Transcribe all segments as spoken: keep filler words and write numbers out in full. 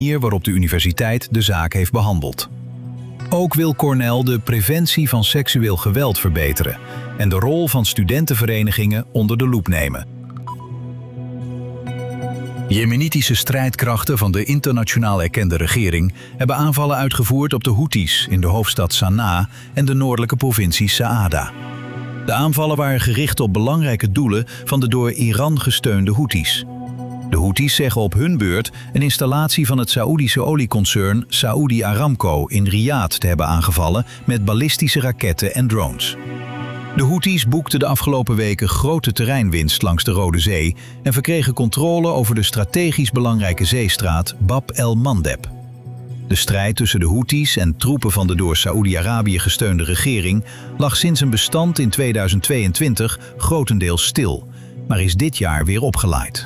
manier waarop de universiteit de zaak heeft behandeld. Ook wil Cornell de preventie van seksueel geweld verbeteren en de rol van studentenverenigingen onder de loep nemen. Jemenitische strijdkrachten van de internationaal erkende regering hebben aanvallen uitgevoerd op de Houthis in de hoofdstad Sanaa en de noordelijke provincie Saada. De aanvallen waren gericht op belangrijke doelen van de door Iran gesteunde Houthis. De Houthis zeggen op hun beurt een installatie van het Saoedische olieconcern Saudi Aramco in Riyadh te hebben aangevallen met ballistische raketten en drones. De Houthis boekten de afgelopen weken grote terreinwinst langs de Rode Zee en verkregen controle over de strategisch belangrijke zeestraat Bab el-Mandeb. De strijd tussen de Houthis en troepen van de door Saoedi-Arabië gesteunde regering lag sinds een bestand in tweeduizend tweeëntwintig grotendeels stil, maar is dit jaar weer opgeleid.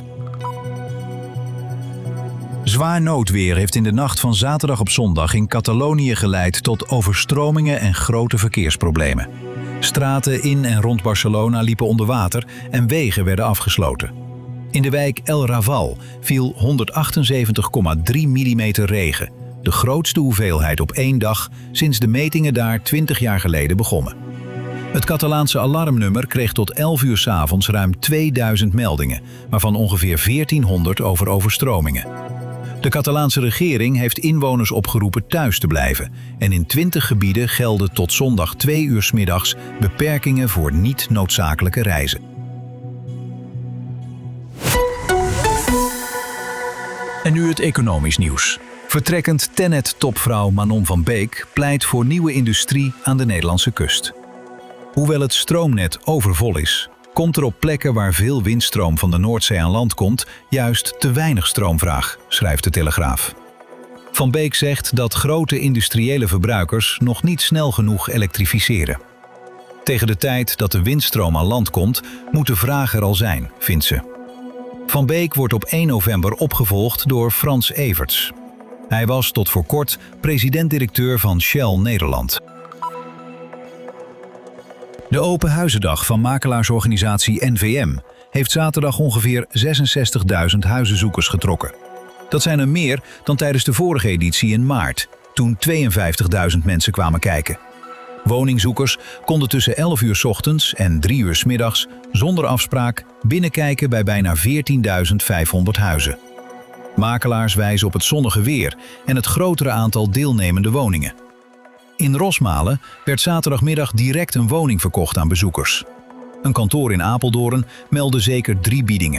Zwaar noodweer heeft in de nacht van zaterdag op zondag in Catalonië geleid tot overstromingen en grote verkeersproblemen. Straten in en rond Barcelona liepen onder water en wegen werden afgesloten. In de wijk El Raval viel honderdachtenzeventig komma drie millimeter regen, de grootste hoeveelheid op één dag sinds de metingen daar twintig jaar geleden begonnen. Het Catalaanse alarmnummer kreeg tot elf uur 's avonds ruim tweeduizend meldingen, waarvan ongeveer veertienhonderd over overstromingen. De Catalaanse regering heeft inwoners opgeroepen thuis te blijven en in twintig gebieden gelden tot zondag twee uur 's middags beperkingen voor niet noodzakelijke reizen. En nu het economisch nieuws. Vertrekkend Tennet-topvrouw Manon van Beek pleit voor nieuwe industrie aan de Nederlandse kust. Hoewel het stroomnet overvol is, komt er op plekken waar veel windstroom van de Noordzee aan land komt juist te weinig stroomvraag, schrijft de Telegraaf. Van Beek zegt dat grote industriële verbruikers nog niet snel genoeg elektrificeren. Tegen de tijd dat de windstroom aan land komt, moet de vraag er al zijn, vindt ze. Van Beek wordt op één november opgevolgd door Frans Everts. Hij was tot voor kort president-directeur van Shell Nederland. De Open Huizendag van makelaarsorganisatie N V M heeft zaterdag ongeveer zesenzestigduizend huizenzoekers getrokken. Dat zijn er meer dan tijdens de vorige editie in maart, toen tweeënvijftigduizend mensen kwamen kijken. Woningzoekers konden tussen elf uur 's ochtends en drie uur 's middags zonder afspraak binnenkijken bij bijna veertienduizend vijfhonderd huizen. Makelaars wijzen op het zonnige weer en het grotere aantal deelnemende woningen. In Rosmalen werd zaterdagmiddag direct een woning verkocht aan bezoekers. Een kantoor in Apeldoorn meldde zeker drie biedingen.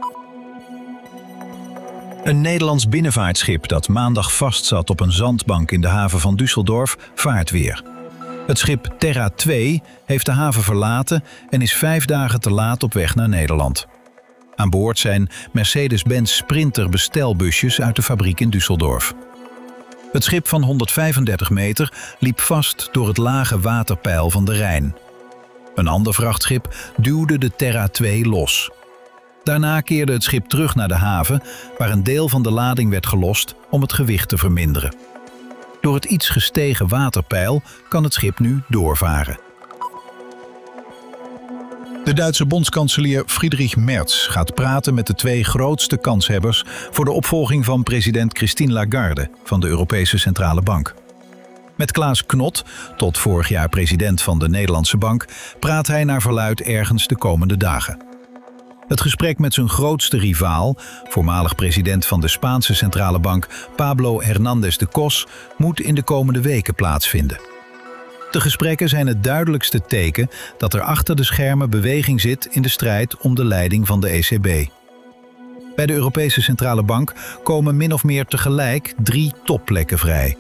Een Nederlands binnenvaartschip dat maandag vastzat op een zandbank in de haven van Düsseldorf vaart weer. Het schip Terra twee heeft de haven verlaten en is vijf dagen te laat op weg naar Nederland. Aan boord zijn Mercedes-Benz Sprinter bestelbusjes uit de fabriek in Düsseldorf. Het schip van honderdvijfendertig meter liep vast door het lage waterpeil van de Rijn. Een ander vrachtschip duwde de Terra twee los. Daarna keerde het schip terug naar de haven, waar een deel van de lading werd gelost om het gewicht te verminderen. Door het iets gestegen waterpeil kan het schip nu doorvaren. De Duitse bondskanselier Friedrich Merz gaat praten met de twee grootste kanshebbers voor de opvolging van president Christine Lagarde van de Europese Centrale Bank. Met Klaas Knot, tot vorig jaar president van de Nederlandse Bank, praat hij naar verluidt ergens de komende dagen. Het gesprek met zijn grootste rivaal, voormalig president van de Spaanse Centrale Bank Pablo Hernández de Cos, moet in de komende weken plaatsvinden. De gesprekken zijn het duidelijkste teken dat er achter de schermen beweging zit in de strijd om de leiding van de E C B. Bij de Europese Centrale Bank komen min of meer tegelijk drie topplekken vrij.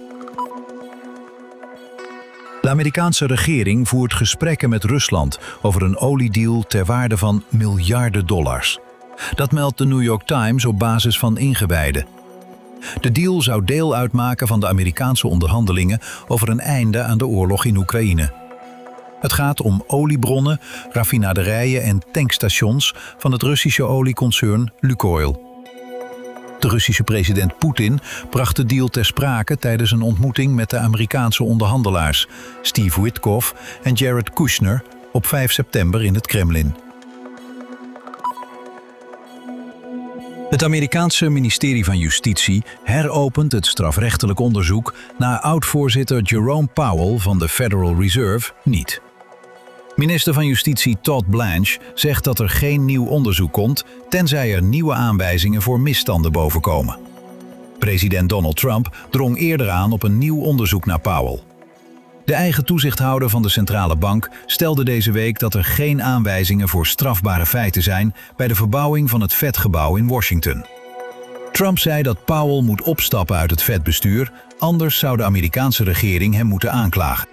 De Amerikaanse regering voert gesprekken met Rusland over een oliedeal ter waarde van miljarden dollars. Dat meldt de New York Times op basis van ingewijden. De deal zou deel uitmaken van de Amerikaanse onderhandelingen over een einde aan de oorlog in Oekraïne. Het gaat om oliebronnen, raffinaderijen en tankstations van het Russische olieconcern Lukoil. De Russische president Poetin bracht de deal ter sprake tijdens een ontmoeting met de Amerikaanse onderhandelaars Steve Witkoff en Jared Kushner op vijf september in het Kremlin. Het Amerikaanse ministerie van Justitie heropent het strafrechtelijk onderzoek naar oud-voorzitter Jerome Powell van de Federal Reserve niet. Minister van Justitie Todd Blanche zegt dat er geen nieuw onderzoek komt, tenzij er nieuwe aanwijzingen voor misstanden bovenkomen. President Donald Trump drong eerder aan op een nieuw onderzoek naar Powell. De eigen toezichthouder van de centrale bank stelde deze week dat er geen aanwijzingen voor strafbare feiten zijn bij de verbouwing van het Fed-gebouw in Washington. Trump zei dat Powell moet opstappen uit het Fed-bestuur, anders zou de Amerikaanse regering hem moeten aanklagen.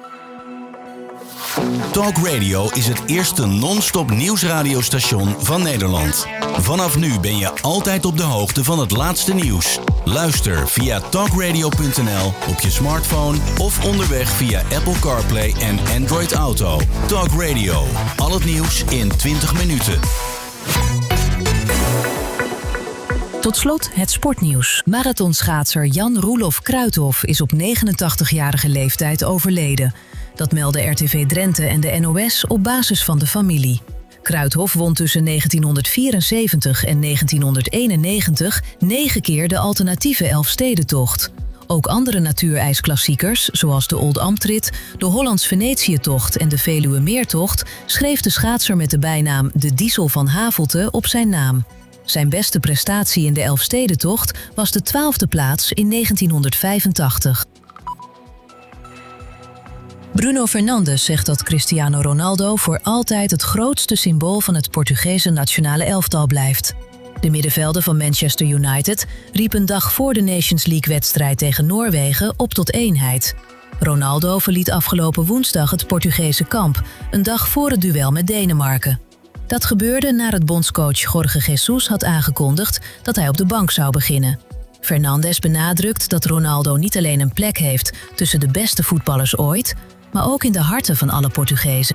Talk Radio is het eerste non-stop nieuwsradiostation van Nederland. Vanaf nu ben je altijd op de hoogte van het laatste nieuws. Luister via talkradio punt n l op je smartphone of onderweg via Apple CarPlay en Android Auto. Talk Radio, al het nieuws in twintig minuten. Tot slot het sportnieuws. Marathonschaatser Jan Roelof Kruithof is op negenentachtigjarige leeftijd overleden. Dat meldden R T V Drenthe en de N O S op basis van de familie. Kruithof won tussen negentienhonderdvierenzeventig en negentienhonderdeenennegentig negen keer de alternatieve Elfstedentocht. Ook andere natuurijsklassiekers, zoals de Oldambtrit, de Hollands-Venetiëtocht en de Veluwemeertocht, schreef de schaatser met de bijnaam de Diesel van Havelte op zijn naam. Zijn beste prestatie in de Elfstedentocht was de twaalfde plaats in negentienhonderdvijfentachtig. Bruno Fernandes zegt dat Cristiano Ronaldo voor altijd het grootste symbool van het Portugese nationale elftal blijft. De middenvelder van Manchester United riep een dag voor de Nations League-wedstrijd tegen Noorwegen op tot eenheid. Ronaldo verliet afgelopen woensdag het Portugese kamp, een dag voor het duel met Denemarken. Dat gebeurde nadat bondscoach Jorge Jesus had aangekondigd dat hij op de bank zou beginnen. Fernandes benadrukt dat Ronaldo niet alleen een plek heeft tussen de beste voetballers ooit, maar ook in de harten van alle Portugezen.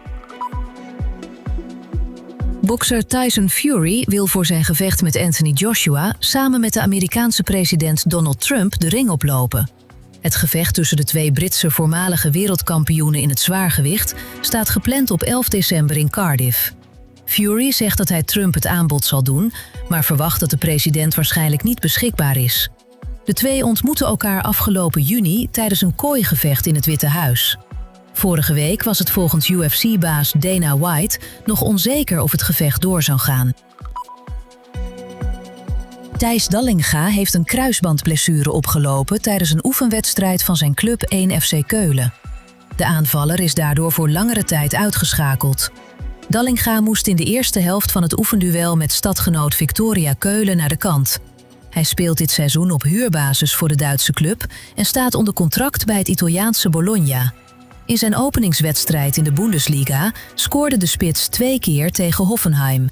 Bokser Tyson Fury wil voor zijn gevecht met Anthony Joshua samen met de Amerikaanse president Donald Trump de ring oplopen. Het gevecht tussen de twee Britse voormalige wereldkampioenen in het zwaargewicht staat gepland op elf december in Cardiff. Fury zegt dat hij Trump het aanbod zal doen, maar verwacht dat de president waarschijnlijk niet beschikbaar is. De twee ontmoeten elkaar afgelopen juni tijdens een kooigevecht in het Witte Huis. Vorige week was het volgens U F C-baas Dana White nog onzeker of het gevecht door zou gaan. Thijs Dallinga heeft een kruisbandblessure opgelopen tijdens een oefenwedstrijd van zijn club één F C Keulen. De aanvaller is daardoor voor langere tijd uitgeschakeld. Dallinga moest in de eerste helft van het oefenduel met stadgenoot Victoria Keulen naar de kant. Hij speelt dit seizoen op huurbasis voor de Duitse club en staat onder contract bij het Italiaanse Bologna. In zijn openingswedstrijd in de Bundesliga scoorde de spits twee keer tegen Hoffenheim.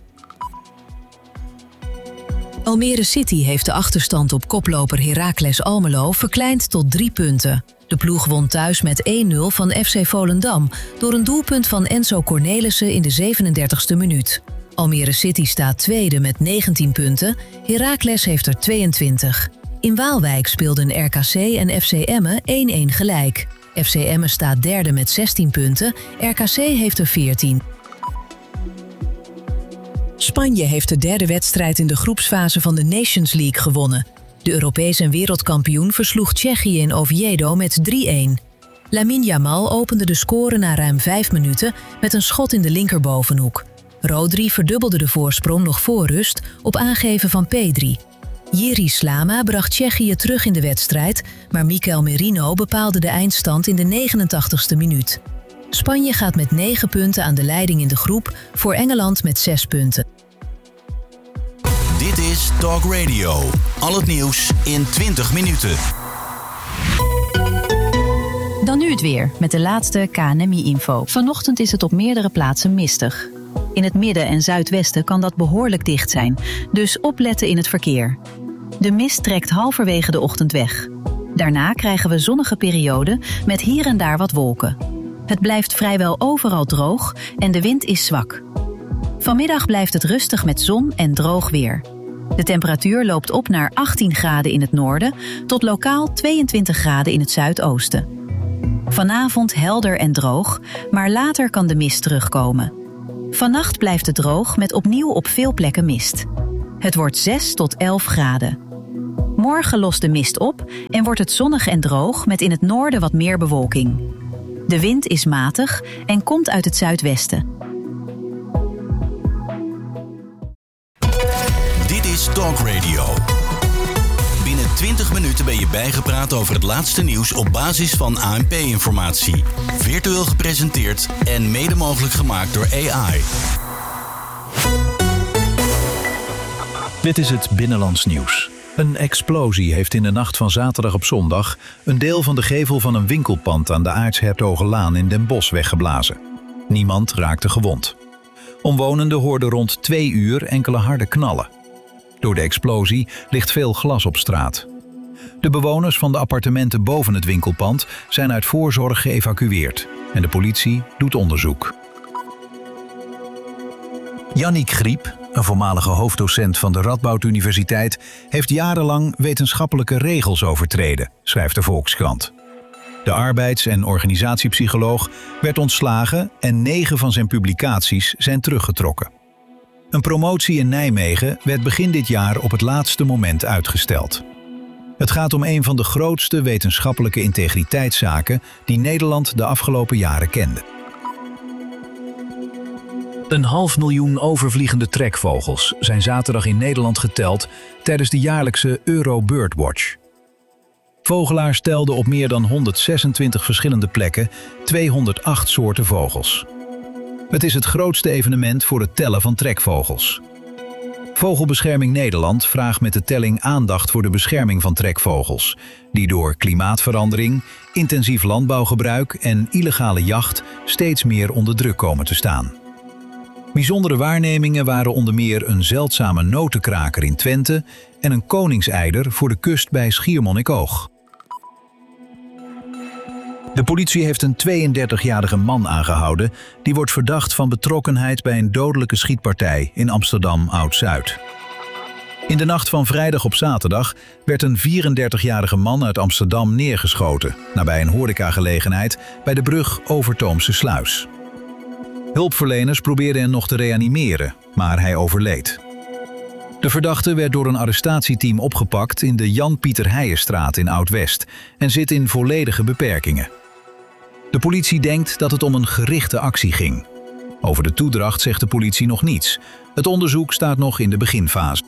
Almere City heeft de achterstand op koploper Heracles Almelo verkleind tot drie punten. De ploeg won thuis met één nul van F C Volendam door een doelpunt van Enzo Cornelissen in de zevenendertigste minuut. Almere City staat tweede met negentien punten, Heracles heeft er tweeëntwintig. In Waalwijk speelden R K C en F C Emmen één-één gelijk. F C Emmen staat derde met zestien punten, R K C heeft er veertien. Spanje heeft de derde wedstrijd in de groepsfase van de Nations League gewonnen. De Europees en wereldkampioen versloeg Tsjechië in Oviedo met drie-één. Lamine Yamal opende de score na ruim vijf minuten met een schot in de linkerbovenhoek. Rodri verdubbelde de voorsprong nog voor rust op aangeven van Pedri. Jiri Slama bracht Tsjechië terug in de wedstrijd, maar Mikel Merino bepaalde de eindstand in de negenentachtigste minuut. Spanje gaat met negen punten aan de leiding in de groep, voor Engeland met zes punten. Dit is Talk Radio. Al het nieuws in twintig minuten. Dan nu het weer, met de laatste K N M I-info. Vanochtend is het op meerdere plaatsen mistig. In het midden en zuidwesten kan dat behoorlijk dicht zijn, dus opletten in het verkeer. De mist trekt halverwege de ochtend weg. Daarna krijgen we zonnige perioden met hier en daar wat wolken. Het blijft vrijwel overal droog en de wind is zwak. Vanmiddag blijft het rustig met zon en droog weer. De temperatuur loopt op naar achttien graden in het noorden tot lokaal tweeëntwintig graden in het zuidoosten. Vanavond helder en droog, maar later kan de mist terugkomen. Vannacht blijft het droog met opnieuw op veel plekken mist. Het wordt zes tot elf graden. Morgen lost de mist op en wordt het zonnig en droog met in het noorden wat meer bewolking. De wind is matig en komt uit het zuidwesten. Dit is Talk Radio. Binnen twintig minuten ben je bijgepraat over het laatste nieuws op basis van A N P-informatie. Virtueel gepresenteerd en mede mogelijk gemaakt door A I. Dit is het Binnenlands nieuws. Een explosie heeft in de nacht van zaterdag op zondag een deel van de gevel van een winkelpand aan de Aartshertogenlaan in Den Bosch weggeblazen. Niemand raakte gewond. Omwonenden hoorden rond twee uur enkele harde knallen. Door de explosie ligt veel glas op straat. De bewoners van de appartementen boven het winkelpand zijn uit voorzorg geëvacueerd en de politie doet onderzoek. Yannick Griep, een voormalige hoofddocent van de Radboud Universiteit, heeft jarenlang wetenschappelijke regels overtreden, schrijft de Volkskrant. De arbeids- en organisatiepsycholoog werd ontslagen en negen van zijn publicaties zijn teruggetrokken. Een promotie in Nijmegen werd begin dit jaar op het laatste moment uitgesteld. Het gaat om een van de grootste wetenschappelijke integriteitszaken die Nederland de afgelopen jaren kende. Een half miljoen overvliegende trekvogels zijn zaterdag in Nederland geteld tijdens de jaarlijkse Euro Birdwatch. Vogelaars telden op meer dan honderdzesentwintig verschillende plekken tweehonderdacht soorten vogels. Het is het grootste evenement voor het tellen van trekvogels. Vogelbescherming Nederland vraagt met de telling aandacht voor de bescherming van trekvogels, die door klimaatverandering, intensief landbouwgebruik en illegale jacht steeds meer onder druk komen te staan. Bijzondere waarnemingen waren onder meer een zeldzame notenkraker in Twente en een koningseider voor de kust bij Schiermonnikoog. De politie heeft een tweeëndertigjarige man aangehouden die wordt verdacht van betrokkenheid bij een dodelijke schietpartij in Amsterdam Oud-Zuid. In de nacht van vrijdag op zaterdag werd een vierendertigjarige man uit Amsterdam neergeschoten nabij een horecagelegenheid bij de brug Overtoomse Sluis. Hulpverleners probeerden hem nog te reanimeren, maar hij overleed. De verdachte werd door een arrestatieteam opgepakt in de Jan-Pieter Heijenstraat in Oud-West en zit in volledige beperkingen. De politie denkt dat het om een gerichte actie ging. Over de toedracht zegt de politie nog niets. Het onderzoek staat nog in de beginfase.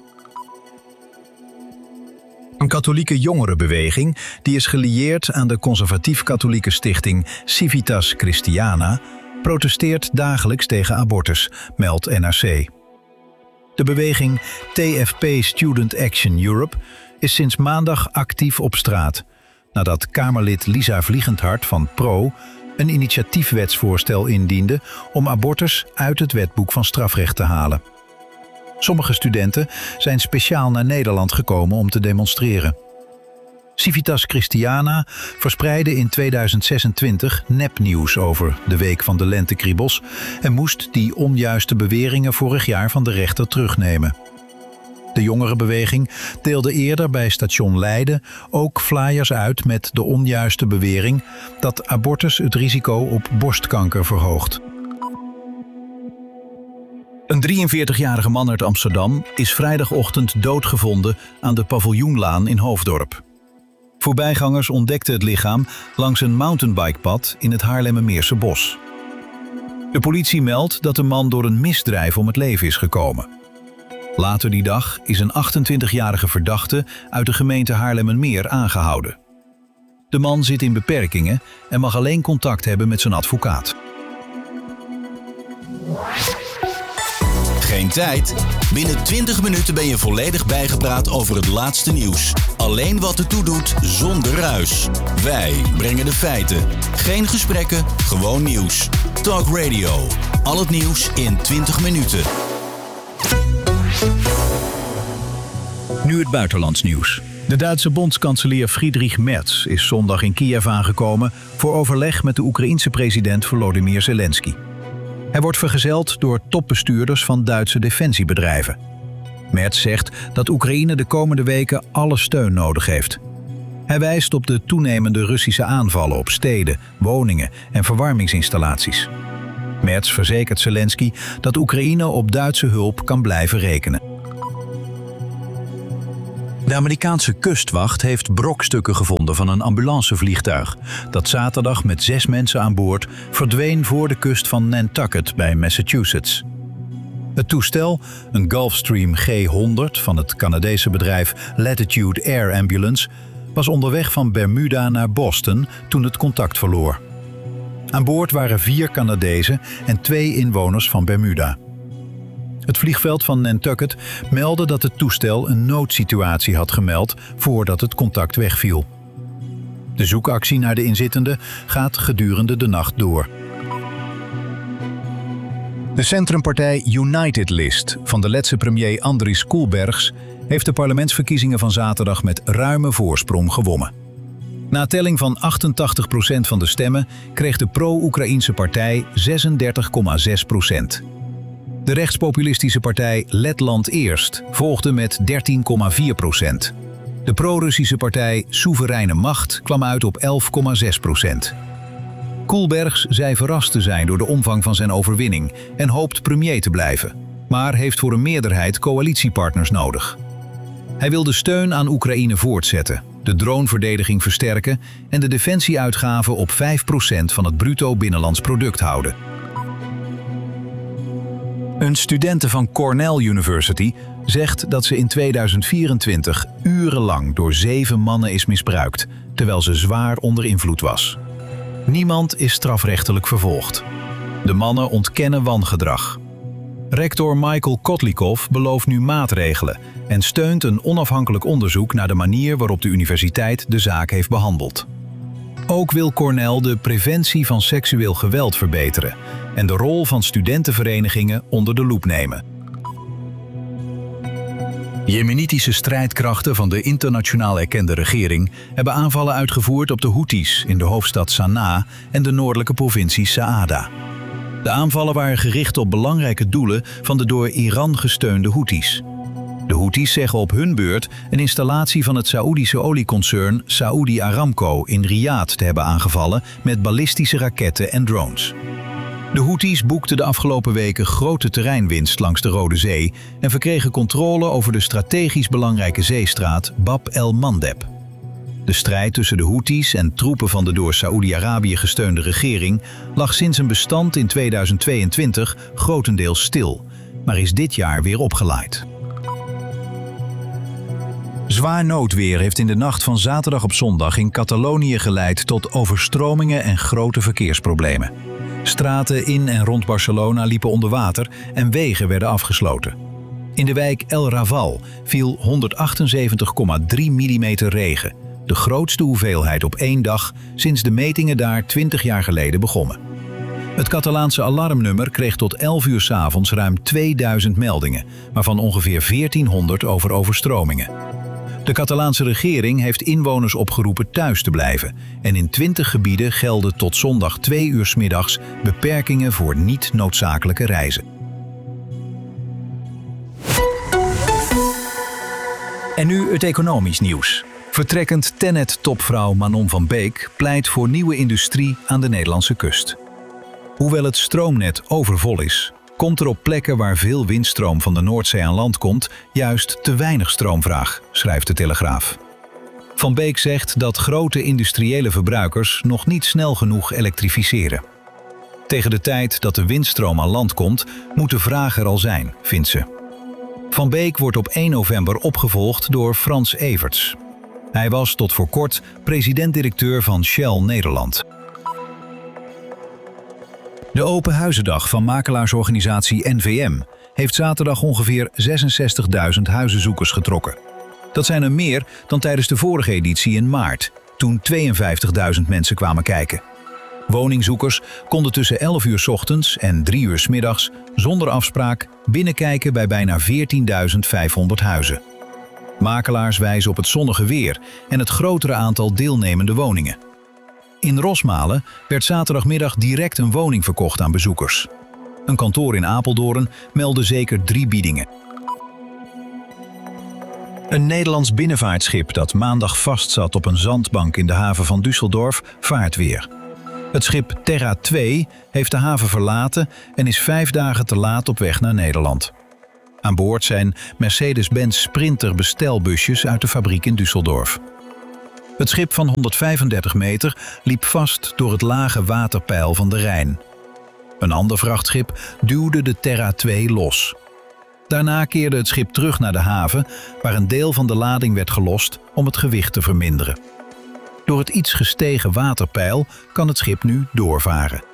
Een katholieke jongerenbeweging die is gelieerd aan de conservatief-katholieke stichting Civitas Christiana protesteert dagelijks tegen abortus, meldt N R C. De beweging T F P Student Action Europe is sinds maandag actief op straat, nadat Kamerlid Lisa Vliegendhart van Pro een initiatiefwetsvoorstel indiende om abortus uit het wetboek van strafrecht te halen. Sommige studenten zijn speciaal naar Nederland gekomen om te demonstreren. Civitas Christiana verspreidde in tweeduizend zesentwintig nepnieuws over de week van de lentekriebels en moest die onjuiste beweringen vorig jaar van de rechter terugnemen. De jongerenbeweging deelde eerder bij station Leiden ook flyers uit met de onjuiste bewering dat abortus het risico op borstkanker verhoogt. Een drieënveertigjarige man uit Amsterdam is vrijdagochtend doodgevonden aan de Paviljoenlaan in Hoofddorp. Voorbijgangers ontdekten het lichaam langs een mountainbikepad in het Haarlemmermeerse bos. De politie meldt dat de man door een misdrijf om het leven is gekomen. Later die dag is een achtentwintigjarige verdachte uit de gemeente Haarlemmermeer aangehouden. De man zit in beperkingen en mag alleen contact hebben met zijn advocaat. Geen tijd? Binnen twintig minuten ben je volledig bijgepraat over het laatste nieuws. Alleen wat ertoe doet, zonder ruis. Wij brengen de feiten. Geen gesprekken, gewoon nieuws. Talk Radio. Al het nieuws in twintig minuten. Nu het buitenlands nieuws. De Duitse bondskanselier Friedrich Merz is zondag in Kiev aangekomen voor overleg met de Oekraïense president Volodymyr Zelensky. Hij wordt vergezeld door topbestuurders van Duitse defensiebedrijven. Merz zegt dat Oekraïne de komende weken alle steun nodig heeft. Hij wijst op de toenemende Russische aanvallen op steden, woningen en verwarmingsinstallaties. Merz verzekert Zelensky dat Oekraïne op Duitse hulp kan blijven rekenen. De Amerikaanse kustwacht heeft brokstukken gevonden van een ambulancevliegtuig dat zaterdag met zes mensen aan boord verdween voor de kust van Nantucket bij Massachusetts. Het toestel, een Gulfstream G honderd van het Canadese bedrijf Latitude Air Ambulance, was onderweg van Bermuda naar Boston toen het contact verloor. Aan boord waren vier Canadezen en twee inwoners van Bermuda. Het vliegveld van Nantucket meldde dat het toestel een noodsituatie had gemeld voordat het contact wegviel. De zoekactie naar de inzittenden gaat gedurende de nacht door. De centrumpartij United List van de Letse premier Andris Koelbergs heeft de parlementsverkiezingen van zaterdag met ruime voorsprong gewonnen. Na telling van achtentachtig procent van de stemmen kreeg de pro-Oekraïense partij zesendertig komma zes procent. De rechtspopulistische partij Letland Eerst volgde met dertien komma vier procent. De pro-Russische partij Soevereine Macht kwam uit op elf komma zes procent. Koelbergs zei verrast te zijn door de omvang van zijn overwinning en hoopt premier te blijven, maar heeft voor een meerderheid coalitiepartners nodig. Hij wil de steun aan Oekraïne voortzetten, de droneverdediging versterken en de defensieuitgaven op vijf procent van het bruto binnenlands product houden. Een studente van Cornell University zegt dat ze in tweeduizend vierentwintig urenlang door zeven mannen is misbruikt, terwijl ze zwaar onder invloed was. Niemand is strafrechtelijk vervolgd. De mannen ontkennen wangedrag. Rector Michael Kotlikov belooft nu maatregelen en steunt een onafhankelijk onderzoek naar de manier waarop de universiteit de zaak heeft behandeld. Ook wil Cornell de preventie van seksueel geweld verbeteren en de rol van studentenverenigingen onder de loep nemen. Jemenitische strijdkrachten van de internationaal erkende regering hebben aanvallen uitgevoerd op de Houthis in de hoofdstad Sanaa en de noordelijke provincie Saada. De aanvallen waren gericht op belangrijke doelen van de door Iran gesteunde Houthis. De Houthis zeggen op hun beurt een installatie van het Saoedische olieconcern Saudi Aramco in Riyadh te hebben aangevallen met ballistische raketten en drones. De Houthis boekten de afgelopen weken grote terreinwinst langs de Rode Zee en verkregen controle over de strategisch belangrijke zeestraat Bab el-Mandeb. De strijd tussen de Houthis en troepen van de door Saoedi-Arabië gesteunde regering lag sinds een bestand in tweeduizend tweeëntwintig grotendeels stil, maar is dit jaar weer opgeleid. Zwaar noodweer heeft in de nacht van zaterdag op zondag in Catalonië geleid tot overstromingen en grote verkeersproblemen. Straten in en rond Barcelona liepen onder water en wegen werden afgesloten. In de wijk El Raval viel honderdachtenzeventig komma drie millimeter regen, de grootste hoeveelheid op één dag sinds de metingen daar twintig jaar geleden begonnen. Het Catalaanse alarmnummer kreeg tot elf uur 's avonds ruim tweeduizend meldingen, waarvan ongeveer veertienhonderd over overstromingen. De Catalaanse regering heeft inwoners opgeroepen thuis te blijven en in twintig gebieden gelden tot zondag twee uur 's middags beperkingen voor niet noodzakelijke reizen. En nu het economisch nieuws. Vertrekkend Tennet-topvrouw Manon van Beek pleit voor nieuwe industrie aan de Nederlandse kust. Hoewel het stroomnet overvol is, komt er op plekken waar veel windstroom van de Noordzee aan land komt juist te weinig stroomvraag, schrijft de Telegraaf. Van Beek zegt dat grote industriële verbruikers nog niet snel genoeg elektrificeren. Tegen de tijd dat de windstroom aan land komt, moet de vraag er al zijn, vindt ze. Van Beek wordt op één november opgevolgd door Frans Everts. Hij was tot voor kort president-directeur van Shell Nederland. De Open Huizendag van makelaarsorganisatie N V M heeft zaterdag ongeveer zesenzestigduizend huizenzoekers getrokken. Dat zijn er meer dan tijdens de vorige editie in maart, toen tweeënvijftigduizend mensen kwamen kijken. Woningzoekers konden tussen elf uur 's ochtends en drie uur 's middags zonder afspraak binnenkijken bij bijna veertienduizend vijfhonderd huizen. Makelaars wijzen op het zonnige weer en het grotere aantal deelnemende woningen. In Rosmalen werd zaterdagmiddag direct een woning verkocht aan bezoekers. Een kantoor in Apeldoorn meldde zeker drie biedingen. Een Nederlands binnenvaartschip dat maandag vastzat op een zandbank in de haven van Düsseldorf vaart weer. Het schip Terra twee heeft de haven verlaten en is vijf dagen te laat op weg naar Nederland. Aan boord zijn Mercedes-Benz Sprinter bestelbusjes uit de fabriek in Düsseldorf. Het schip van honderdvijfendertig meter liep vast door het lage waterpeil van de Rijn. Een ander vrachtschip duwde de Terra twee los. Daarna keerde het schip terug naar de haven, waar een deel van de lading werd gelost om het gewicht te verminderen. Door het iets gestegen waterpeil kan het schip nu doorvaren.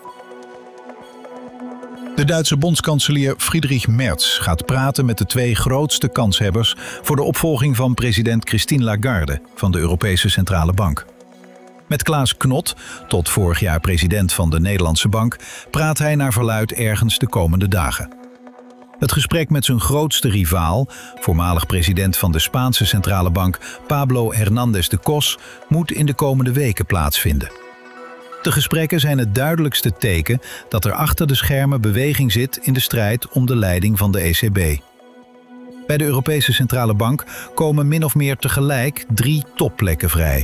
De Duitse bondskanselier Friedrich Merz gaat praten met de twee grootste kanshebbers voor de opvolging van president Christine Lagarde van de Europese Centrale Bank. Met Klaas Knot, tot vorig jaar president van de Nederlandse Bank, praat hij naar verluidt ergens de komende dagen. Het gesprek met zijn grootste rivaal, voormalig president van de Spaanse Centrale Bank Pablo Hernández de Cos, moet in de komende weken plaatsvinden. De gesprekken zijn het duidelijkste teken dat er achter de schermen beweging zit in de strijd om de leiding van de E C B. Bij de Europese Centrale Bank komen min of meer tegelijk drie topplekken vrij.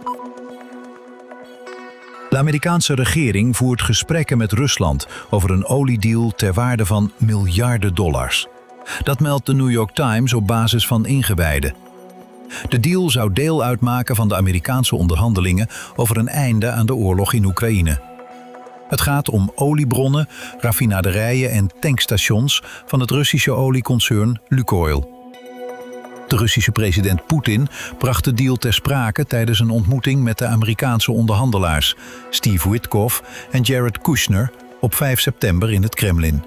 De Amerikaanse regering voert gesprekken met Rusland over een oliedeal ter waarde van miljarden dollars. Dat meldt de New York Times op basis van ingewijden. De deal zou deel uitmaken van de Amerikaanse onderhandelingen over een einde aan de oorlog in Oekraïne. Het gaat om oliebronnen, raffinaderijen en tankstations van het Russische olieconcern Lukoil. De Russische president Poetin bracht de deal ter sprake tijdens een ontmoeting met de Amerikaanse onderhandelaars Steve Witkoff en Jared Kushner op vijf september in het Kremlin.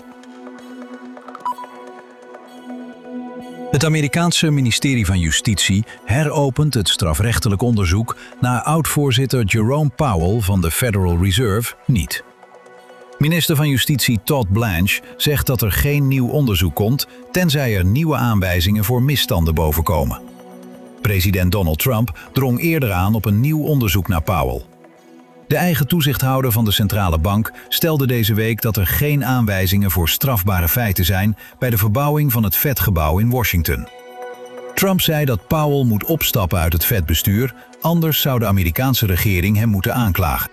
Het Amerikaanse ministerie van Justitie heropent het strafrechtelijk onderzoek naar oud-voorzitter Jerome Powell van de Federal Reserve niet. Minister van Justitie Todd Blanche zegt dat er geen nieuw onderzoek komt, tenzij er nieuwe aanwijzingen voor misstanden bovenkomen. President Donald Trump drong eerder aan op een nieuw onderzoek naar Powell. De eigen toezichthouder van de centrale bank stelde deze week dat er geen aanwijzingen voor strafbare feiten zijn bij de verbouwing van het Fed-gebouw in Washington. Trump zei dat Powell moet opstappen uit het Fed-bestuur, anders zou de Amerikaanse regering hem moeten aanklagen.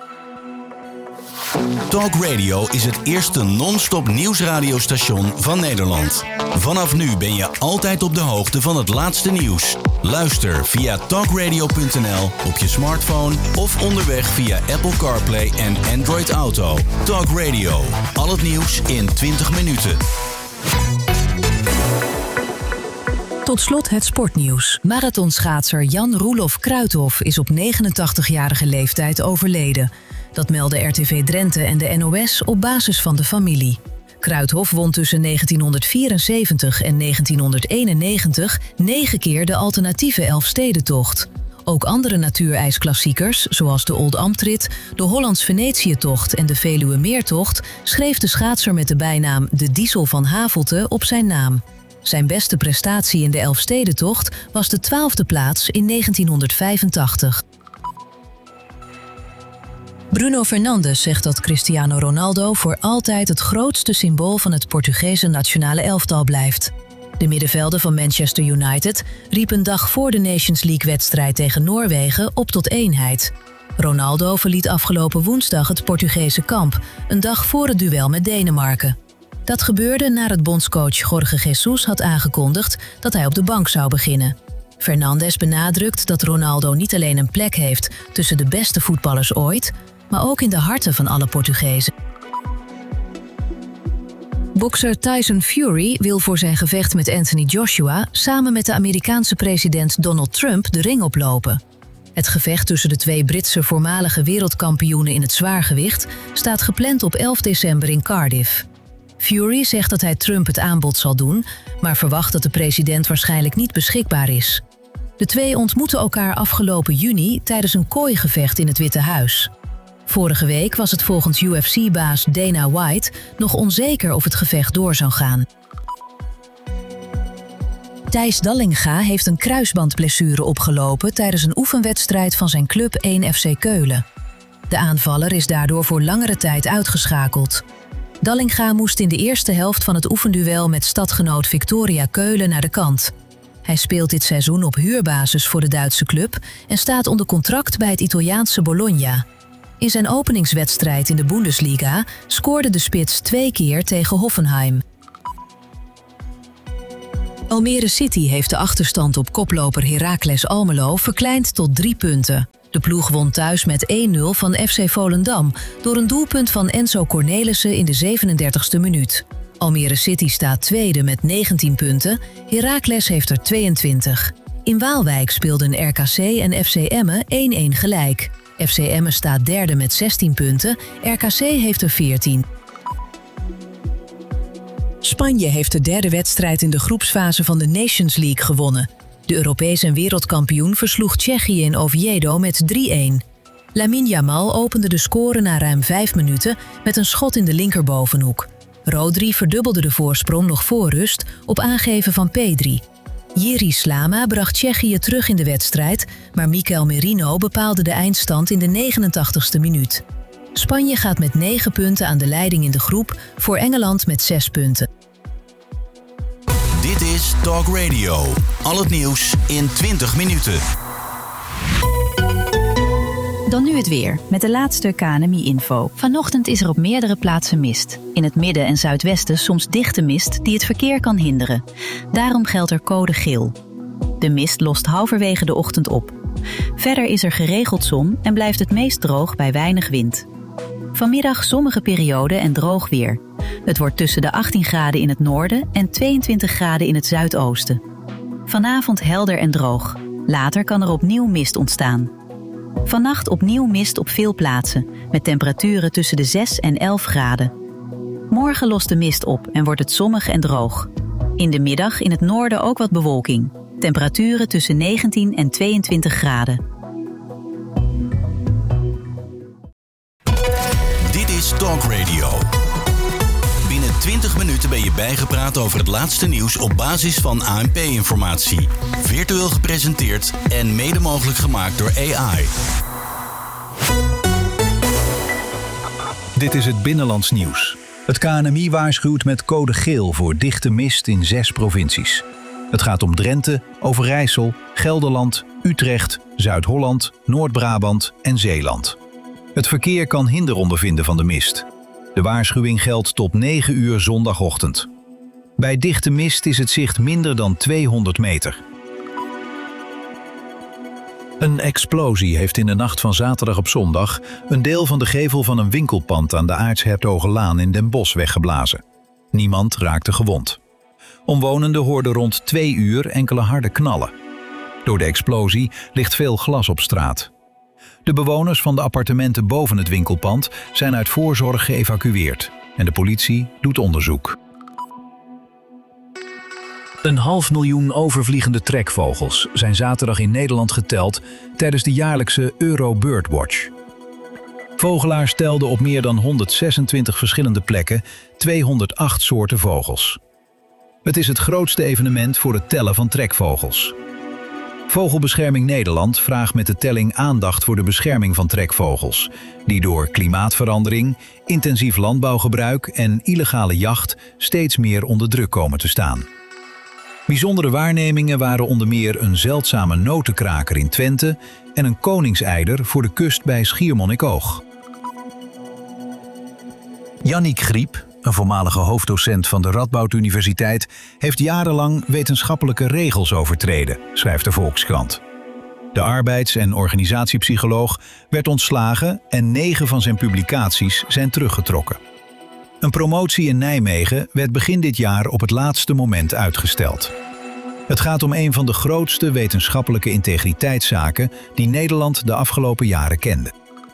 Talk Radio is het eerste non-stop nieuwsradiostation van Nederland. Vanaf nu ben je altijd op de hoogte van het laatste nieuws. Luister via talk radio punt n l op je smartphone of onderweg via Apple CarPlay en Android Auto. Talk Radio, al het nieuws in twintig minuten. Tot slot het sportnieuws. Marathonschaatser Jan Roelof Kruithof is op negenentachtigjarige leeftijd overleden. Dat melden R T V Drenthe en de N O S op basis van de familie. Kruithof won tussen negentienhonderdvierenzeventig en negentienhonderdeenennegentig negen keer de alternatieve Elfstedentocht. Ook andere natuurijsklassiekers, zoals de Oldambtrit, de Hollands-Venetiëtocht en de Veluwemeertocht, schreef de schaatser met de bijnaam de Diesel van Havelte op zijn naam. Zijn beste prestatie in de Elfstedentocht was de twaalfde plaats in negentienhonderdvijfentachtig. Bruno Fernandes zegt dat Cristiano Ronaldo voor altijd het grootste symbool van het Portugese nationale elftal blijft. De middenvelder van Manchester United riep een dag voor de Nations League-wedstrijd tegen Noorwegen op tot eenheid. Ronaldo verliet afgelopen woensdag het Portugese kamp, een dag voor het duel met Denemarken. Dat gebeurde nadat bondscoach Jorge Jesus had aangekondigd dat hij op de bank zou beginnen. Fernandes benadrukt dat Ronaldo niet alleen een plek heeft tussen de beste voetballers ooit, maar ook in de harten van alle Portugezen. Bokser Tyson Fury wil voor zijn gevecht met Anthony Joshua samen met de Amerikaanse president Donald Trump de ring oplopen. Het gevecht tussen de twee Britse voormalige wereldkampioenen in het zwaargewicht staat gepland op elf december in Cardiff. Fury zegt dat hij Trump het aanbod zal doen, maar verwacht dat de president waarschijnlijk niet beschikbaar is. De twee ontmoeten elkaar afgelopen juni tijdens een kooigevecht in het Witte Huis. Vorige week was het volgens U F C-baas Dana White nog onzeker of het gevecht door zou gaan. Thijs Dallinga heeft een kruisbandblessure opgelopen tijdens een oefenwedstrijd van zijn club één F C Keulen. De aanvaller is daardoor voor langere tijd uitgeschakeld. Dallinga moest in de eerste helft van het oefenduel met stadgenoot Victoria Keulen naar de kant. Hij speelt dit seizoen op huurbasis voor de Duitse club en staat onder contract bij het Italiaanse Bologna. In zijn openingswedstrijd in de Bundesliga scoorde de spits twee keer tegen Hoffenheim. Almere City heeft de achterstand op koploper Heracles Almelo verkleind tot drie punten. De ploeg won thuis met één nul van F C Volendam door een doelpunt van Enzo Cornelissen in de zevenendertigste minuut. Almere City staat tweede met negentien punten, Heracles heeft er tweeëntwintig. In Waalwijk speelden R K C en F C Emmen één-één gelijk. F C Emmen staat derde met zestien punten, R K C heeft er veertien. Spanje heeft de derde wedstrijd in de groepsfase van de Nations League gewonnen. De Europees en wereldkampioen versloeg Tsjechië in Oviedo met drie-één. Lamine Yamal opende de score na ruim vijf minuten met een schot in de linkerbovenhoek. Rodri verdubbelde de voorsprong nog voor rust op aangeven van Pedri. Jiri Slama bracht Tsjechië terug in de wedstrijd, maar Mikel Merino bepaalde de eindstand in de negenentachtigste minuut. Spanje gaat met negen punten aan de leiding in de groep, voor Engeland met zes punten. Dit is Talk Radio. Al het nieuws in twintig minuten. Dan nu het weer, met de laatste K N M I-info. Vanochtend is er op meerdere plaatsen mist. In het midden en zuidwesten soms dichte mist die het verkeer kan hinderen. Daarom geldt er code geel. De mist lost halverwege de ochtend op. Verder is er geregeld zon en blijft het meest droog bij weinig wind. Vanmiddag zonnige periode en droog weer. Het wordt tussen de achttien graden in het noorden en tweeëntwintig graden in het zuidoosten. Vanavond helder en droog. Later kan er opnieuw mist ontstaan. Vannacht opnieuw mist op veel plaatsen, met temperaturen tussen de zes en elf graden. Morgen lost de mist op en wordt het zonnig en droog. In de middag in het noorden ook wat bewolking. Temperaturen tussen negentien en tweeëntwintig graden. Dit is Talk Radio. Binnen twintig minuten ben je bijgepraat over het laatste nieuws op basis van A N P-informatie. Virtueel gepresenteerd en mede mogelijk gemaakt door A I. Dit is het Binnenlands nieuws. Het K N M I waarschuwt met code geel voor dichte mist in zes provincies. Het gaat om Drenthe, Overijssel, Gelderland, Utrecht, Zuid-Holland, Noord-Brabant en Zeeland. Het verkeer kan hinder ondervinden van de mist. De waarschuwing geldt tot negen uur zondagochtend. Bij dichte mist is het zicht minder dan tweehonderd meter. Een explosie heeft in de nacht van zaterdag op zondag een deel van de gevel van een winkelpand aan de Aartshertogenlaan in Den Bosch weggeblazen. Niemand raakte gewond. Omwonenden hoorden rond twee uur enkele harde knallen. Door de explosie ligt veel glas op straat. De bewoners van de appartementen boven het winkelpand zijn uit voorzorg geëvacueerd en de politie doet onderzoek. Een half miljoen overvliegende trekvogels zijn zaterdag in Nederland geteld tijdens de jaarlijkse Euro Birdwatch. Vogelaars telden op meer dan honderdzesentwintig verschillende plekken tweehonderdacht soorten vogels. Het is het grootste evenement voor het tellen van trekvogels. Vogelbescherming Nederland vraagt met de telling aandacht voor de bescherming van trekvogels, die door klimaatverandering, intensief landbouwgebruik en illegale jacht steeds meer onder druk komen te staan. Bijzondere waarnemingen waren onder meer een zeldzame notenkraker in Twente en een koningseider voor de kust bij Schiermonnikoog. Yannick Griep, een voormalige hoofddocent van de Radboud Universiteit, heeft jarenlang wetenschappelijke regels overtreden, schrijft de Volkskrant. De arbeids- en organisatiepsycholoog werd ontslagen en negen van zijn publicaties zijn teruggetrokken. Een promotie in Nijmegen werd begin dit jaar op het laatste moment uitgesteld. Het gaat om een van de grootste wetenschappelijke integriteitszaken die Nederland de afgelopen jaren kende.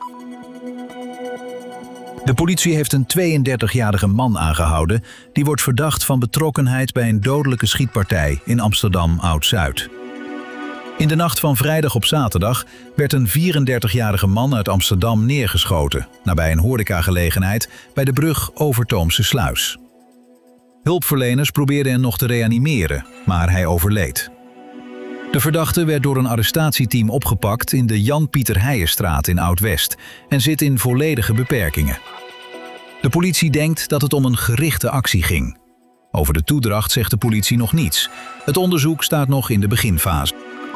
De politie heeft een tweeëndertigjarige man aangehouden die wordt verdacht van betrokkenheid bij een dodelijke schietpartij in Amsterdam Oud-Zuid. In de nacht van vrijdag op zaterdag werd een vierendertigjarige man uit Amsterdam neergeschoten nabij een horecagelegenheid bij de brug Overtoomse Sluis. Hulpverleners probeerden hem nog te reanimeren, maar hij overleed. De verdachte werd door een arrestatieteam opgepakt in de Jan-Pieter Heijenstraat in Oud-West en zit in volledige beperkingen. De politie denkt dat het om een gerichte actie ging. Over de toedracht zegt de politie nog niets. Het onderzoek staat nog in de beginfase.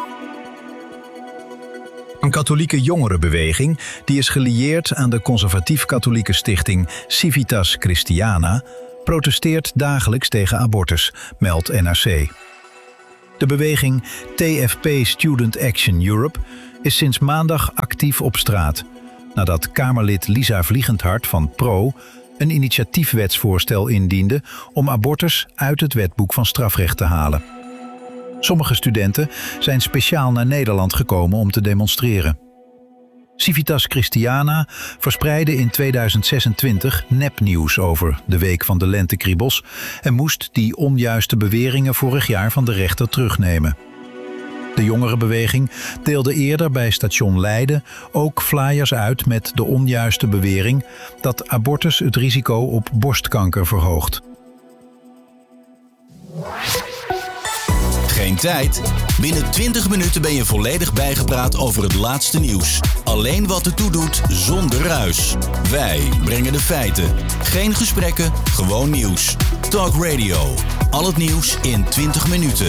Een katholieke jongerenbeweging die is gelieerd aan de conservatief-katholieke stichting Civitas Christiana protesteert dagelijks tegen abortus, meldt N R C. De beweging T F P Student Action Europe is sinds maandag actief op straat, nadat Kamerlid Lisa Vliegendhart van Pro een initiatiefwetsvoorstel indiende om abortus uit het wetboek van strafrecht te halen. Sommige studenten zijn speciaal naar Nederland gekomen om te demonstreren. Civitas Christiana verspreidde in tweeduizend zesentwintig nepnieuws over de week van de lentekriebels en moest die onjuiste beweringen vorig jaar van de rechter terugnemen. De jongerenbeweging deelde eerder bij station Leiden ook flyers uit met de onjuiste bewering dat abortus het risico op borstkanker verhoogt. Geen tijd? Binnen twintig minuten ben je volledig bijgepraat over het laatste nieuws. Alleen wat ertoe doet, zonder ruis. Wij brengen de feiten. Geen gesprekken, gewoon nieuws. Talk Radio. Al het nieuws in twintig minuten.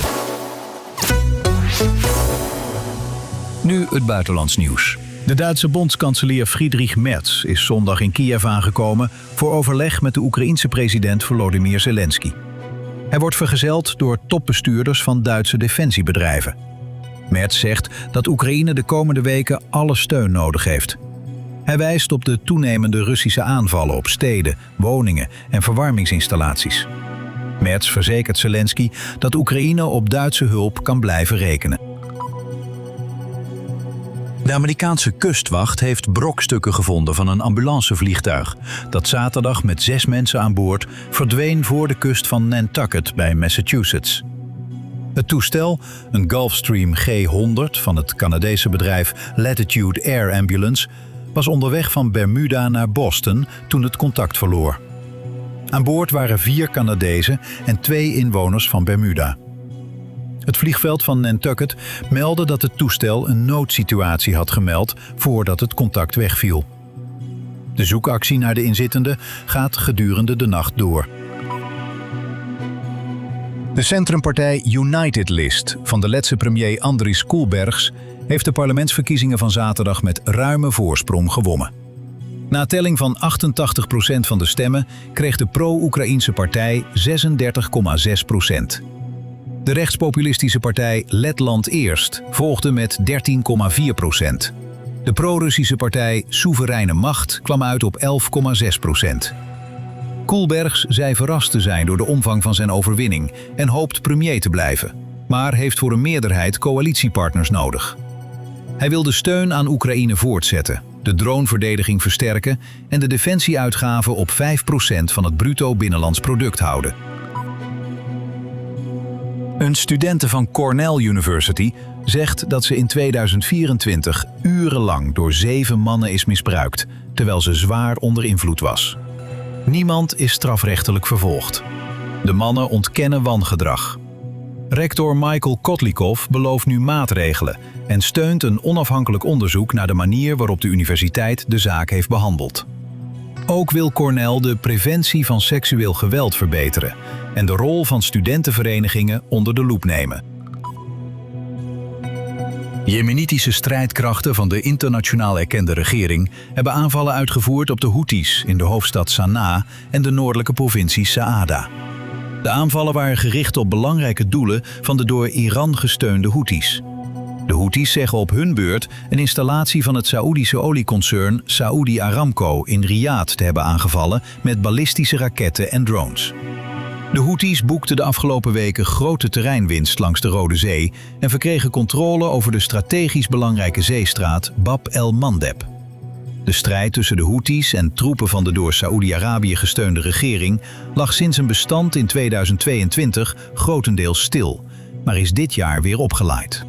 Nu het buitenlands nieuws. De Duitse bondskanselier Friedrich Merz is zondag in Kiev aangekomen voor overleg met de Oekraïense president Volodymyr Zelensky. Hij wordt vergezeld door topbestuurders van Duitse defensiebedrijven. Merz zegt dat Oekraïne de komende weken alle steun nodig heeft. Hij wijst op de toenemende Russische aanvallen op steden, woningen en verwarmingsinstallaties. Merz verzekert Zelensky dat Oekraïne op Duitse hulp kan blijven rekenen. De Amerikaanse kustwacht heeft brokstukken gevonden van een ambulancevliegtuig dat zaterdag met zes mensen aan boord verdween voor de kust van Nantucket bij Massachusetts. Het toestel, een Gulfstream G honderd van het Canadese bedrijf Latitude Air Ambulance, was onderweg van Bermuda naar Boston toen het contact verloor. Aan boord waren vier Canadezen en twee inwoners van Bermuda. Het vliegveld van Nantucket meldde dat het toestel een noodsituatie had gemeld voordat het contact wegviel. De zoekactie naar de inzittenden gaat gedurende de nacht door. De centrumpartij United List van de Letse premier Andris Kulbergs heeft de parlementsverkiezingen van zaterdag met ruime voorsprong gewonnen. Na telling van achtentachtig procent van de stemmen kreeg de pro-Oekraïense partij zesendertig komma zes procent. De rechtspopulistische partij Letland Eerst volgde met dertien komma vier procent. De pro-Russische partij Soevereine Macht kwam uit op elf komma zes procent. Kulbergs zei verrast te zijn door de omvang van zijn overwinning en hoopt premier te blijven, maar heeft voor een meerderheid coalitiepartners nodig. Hij wil de steun aan Oekraïne voortzetten, de droneverdediging versterken en de defensieuitgaven op vijf procent van het bruto binnenlands product houden. Een studente van Cornell University zegt dat ze in tweeduizend vierentwintig urenlang door zeven mannen is misbruikt, terwijl ze zwaar onder invloed was. Niemand is strafrechtelijk vervolgd. De mannen ontkennen wangedrag. Rector Michael Kotlikov belooft nu maatregelen en steunt een onafhankelijk onderzoek naar de manier waarop de universiteit de zaak heeft behandeld. Ook wil Cornell de preventie van seksueel geweld verbeteren en de rol van studentenverenigingen onder de loep nemen. Jemenitische strijdkrachten van de internationaal erkende regering hebben aanvallen uitgevoerd op de Houthis in de hoofdstad Sanaa en de noordelijke provincie Saada. De aanvallen waren gericht op belangrijke doelen van de door Iran gesteunde Houthis. De Houthis zeggen op hun beurt een installatie van het Saoedische olieconcern Saudi Aramco in Riyadh te hebben aangevallen met ballistische raketten en drones. De Houthis boekten de afgelopen weken grote terreinwinst langs de Rode Zee en verkregen controle over de strategisch belangrijke zeestraat Bab el-Mandeb. De strijd tussen de Houthis en troepen van de door Saoedi-Arabië gesteunde regering lag sinds een bestand in tweeduizend tweeëntwintig grotendeels stil, maar is dit jaar weer opgeleid.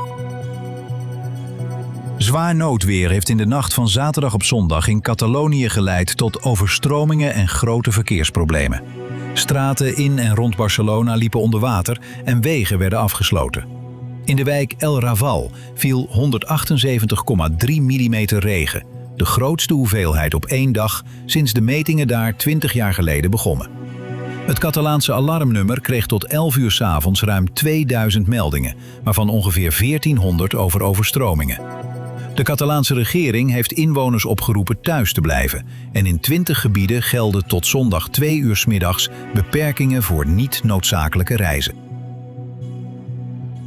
Zwaar noodweer heeft in de nacht van zaterdag op zondag in Catalonië geleid tot overstromingen en grote verkeersproblemen. Straten in en rond Barcelona liepen onder water en wegen werden afgesloten. In de wijk El Raval viel honderdachtenzeventig komma drie millimeter regen, de grootste hoeveelheid op één dag sinds de metingen daar twintig jaar geleden begonnen. Het Catalaanse alarmnummer kreeg tot elf uur 's avonds ruim tweeduizend meldingen, waarvan ongeveer veertienhonderd over overstromingen. De Catalaanse regering heeft inwoners opgeroepen thuis te blijven en in twintig gebieden gelden tot zondag twee uur 's middags beperkingen voor niet noodzakelijke reizen.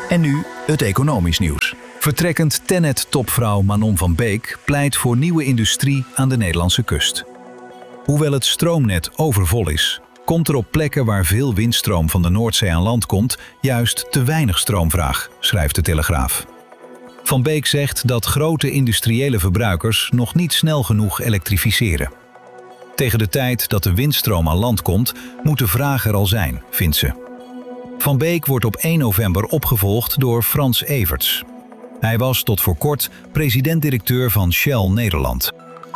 En nu het economisch nieuws. Vertrekkend Tennet-topvrouw Manon van Beek pleit voor nieuwe industrie aan de Nederlandse kust. Hoewel het stroomnet overvol is, komt er op plekken waar veel windstroom van de Noordzee aan land komt juist te weinig stroomvraag, schrijft de Telegraaf. Van Beek zegt dat grote industriële verbruikers nog niet snel genoeg elektrificeren. Tegen de tijd dat de windstroom aan land komt, moet de vraag er al zijn, vindt ze. Van Beek wordt op één november opgevolgd door Frans Everts. Hij was tot voor kort president-directeur van Shell Nederland.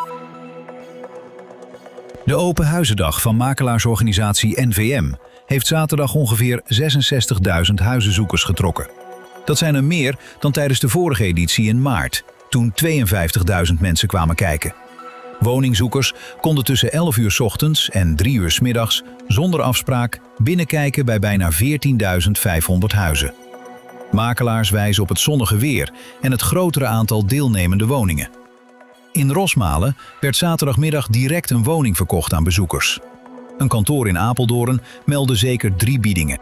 De Open Huizendag van makelaarsorganisatie N V M heeft zaterdag ongeveer zesenzestigduizend huizenzoekers getrokken. Dat zijn er meer dan tijdens de vorige editie in maart, toen tweeënvijftigduizend mensen kwamen kijken. Woningzoekers konden tussen elf uur 's ochtends en drie uur 's middags zonder afspraak binnenkijken bij bijna veertienduizend vijfhonderd huizen. Makelaars wijzen op het zonnige weer en het grotere aantal deelnemende woningen. In Rosmalen werd zaterdagmiddag direct een woning verkocht aan bezoekers. Een kantoor in Apeldoorn meldde zeker drie biedingen.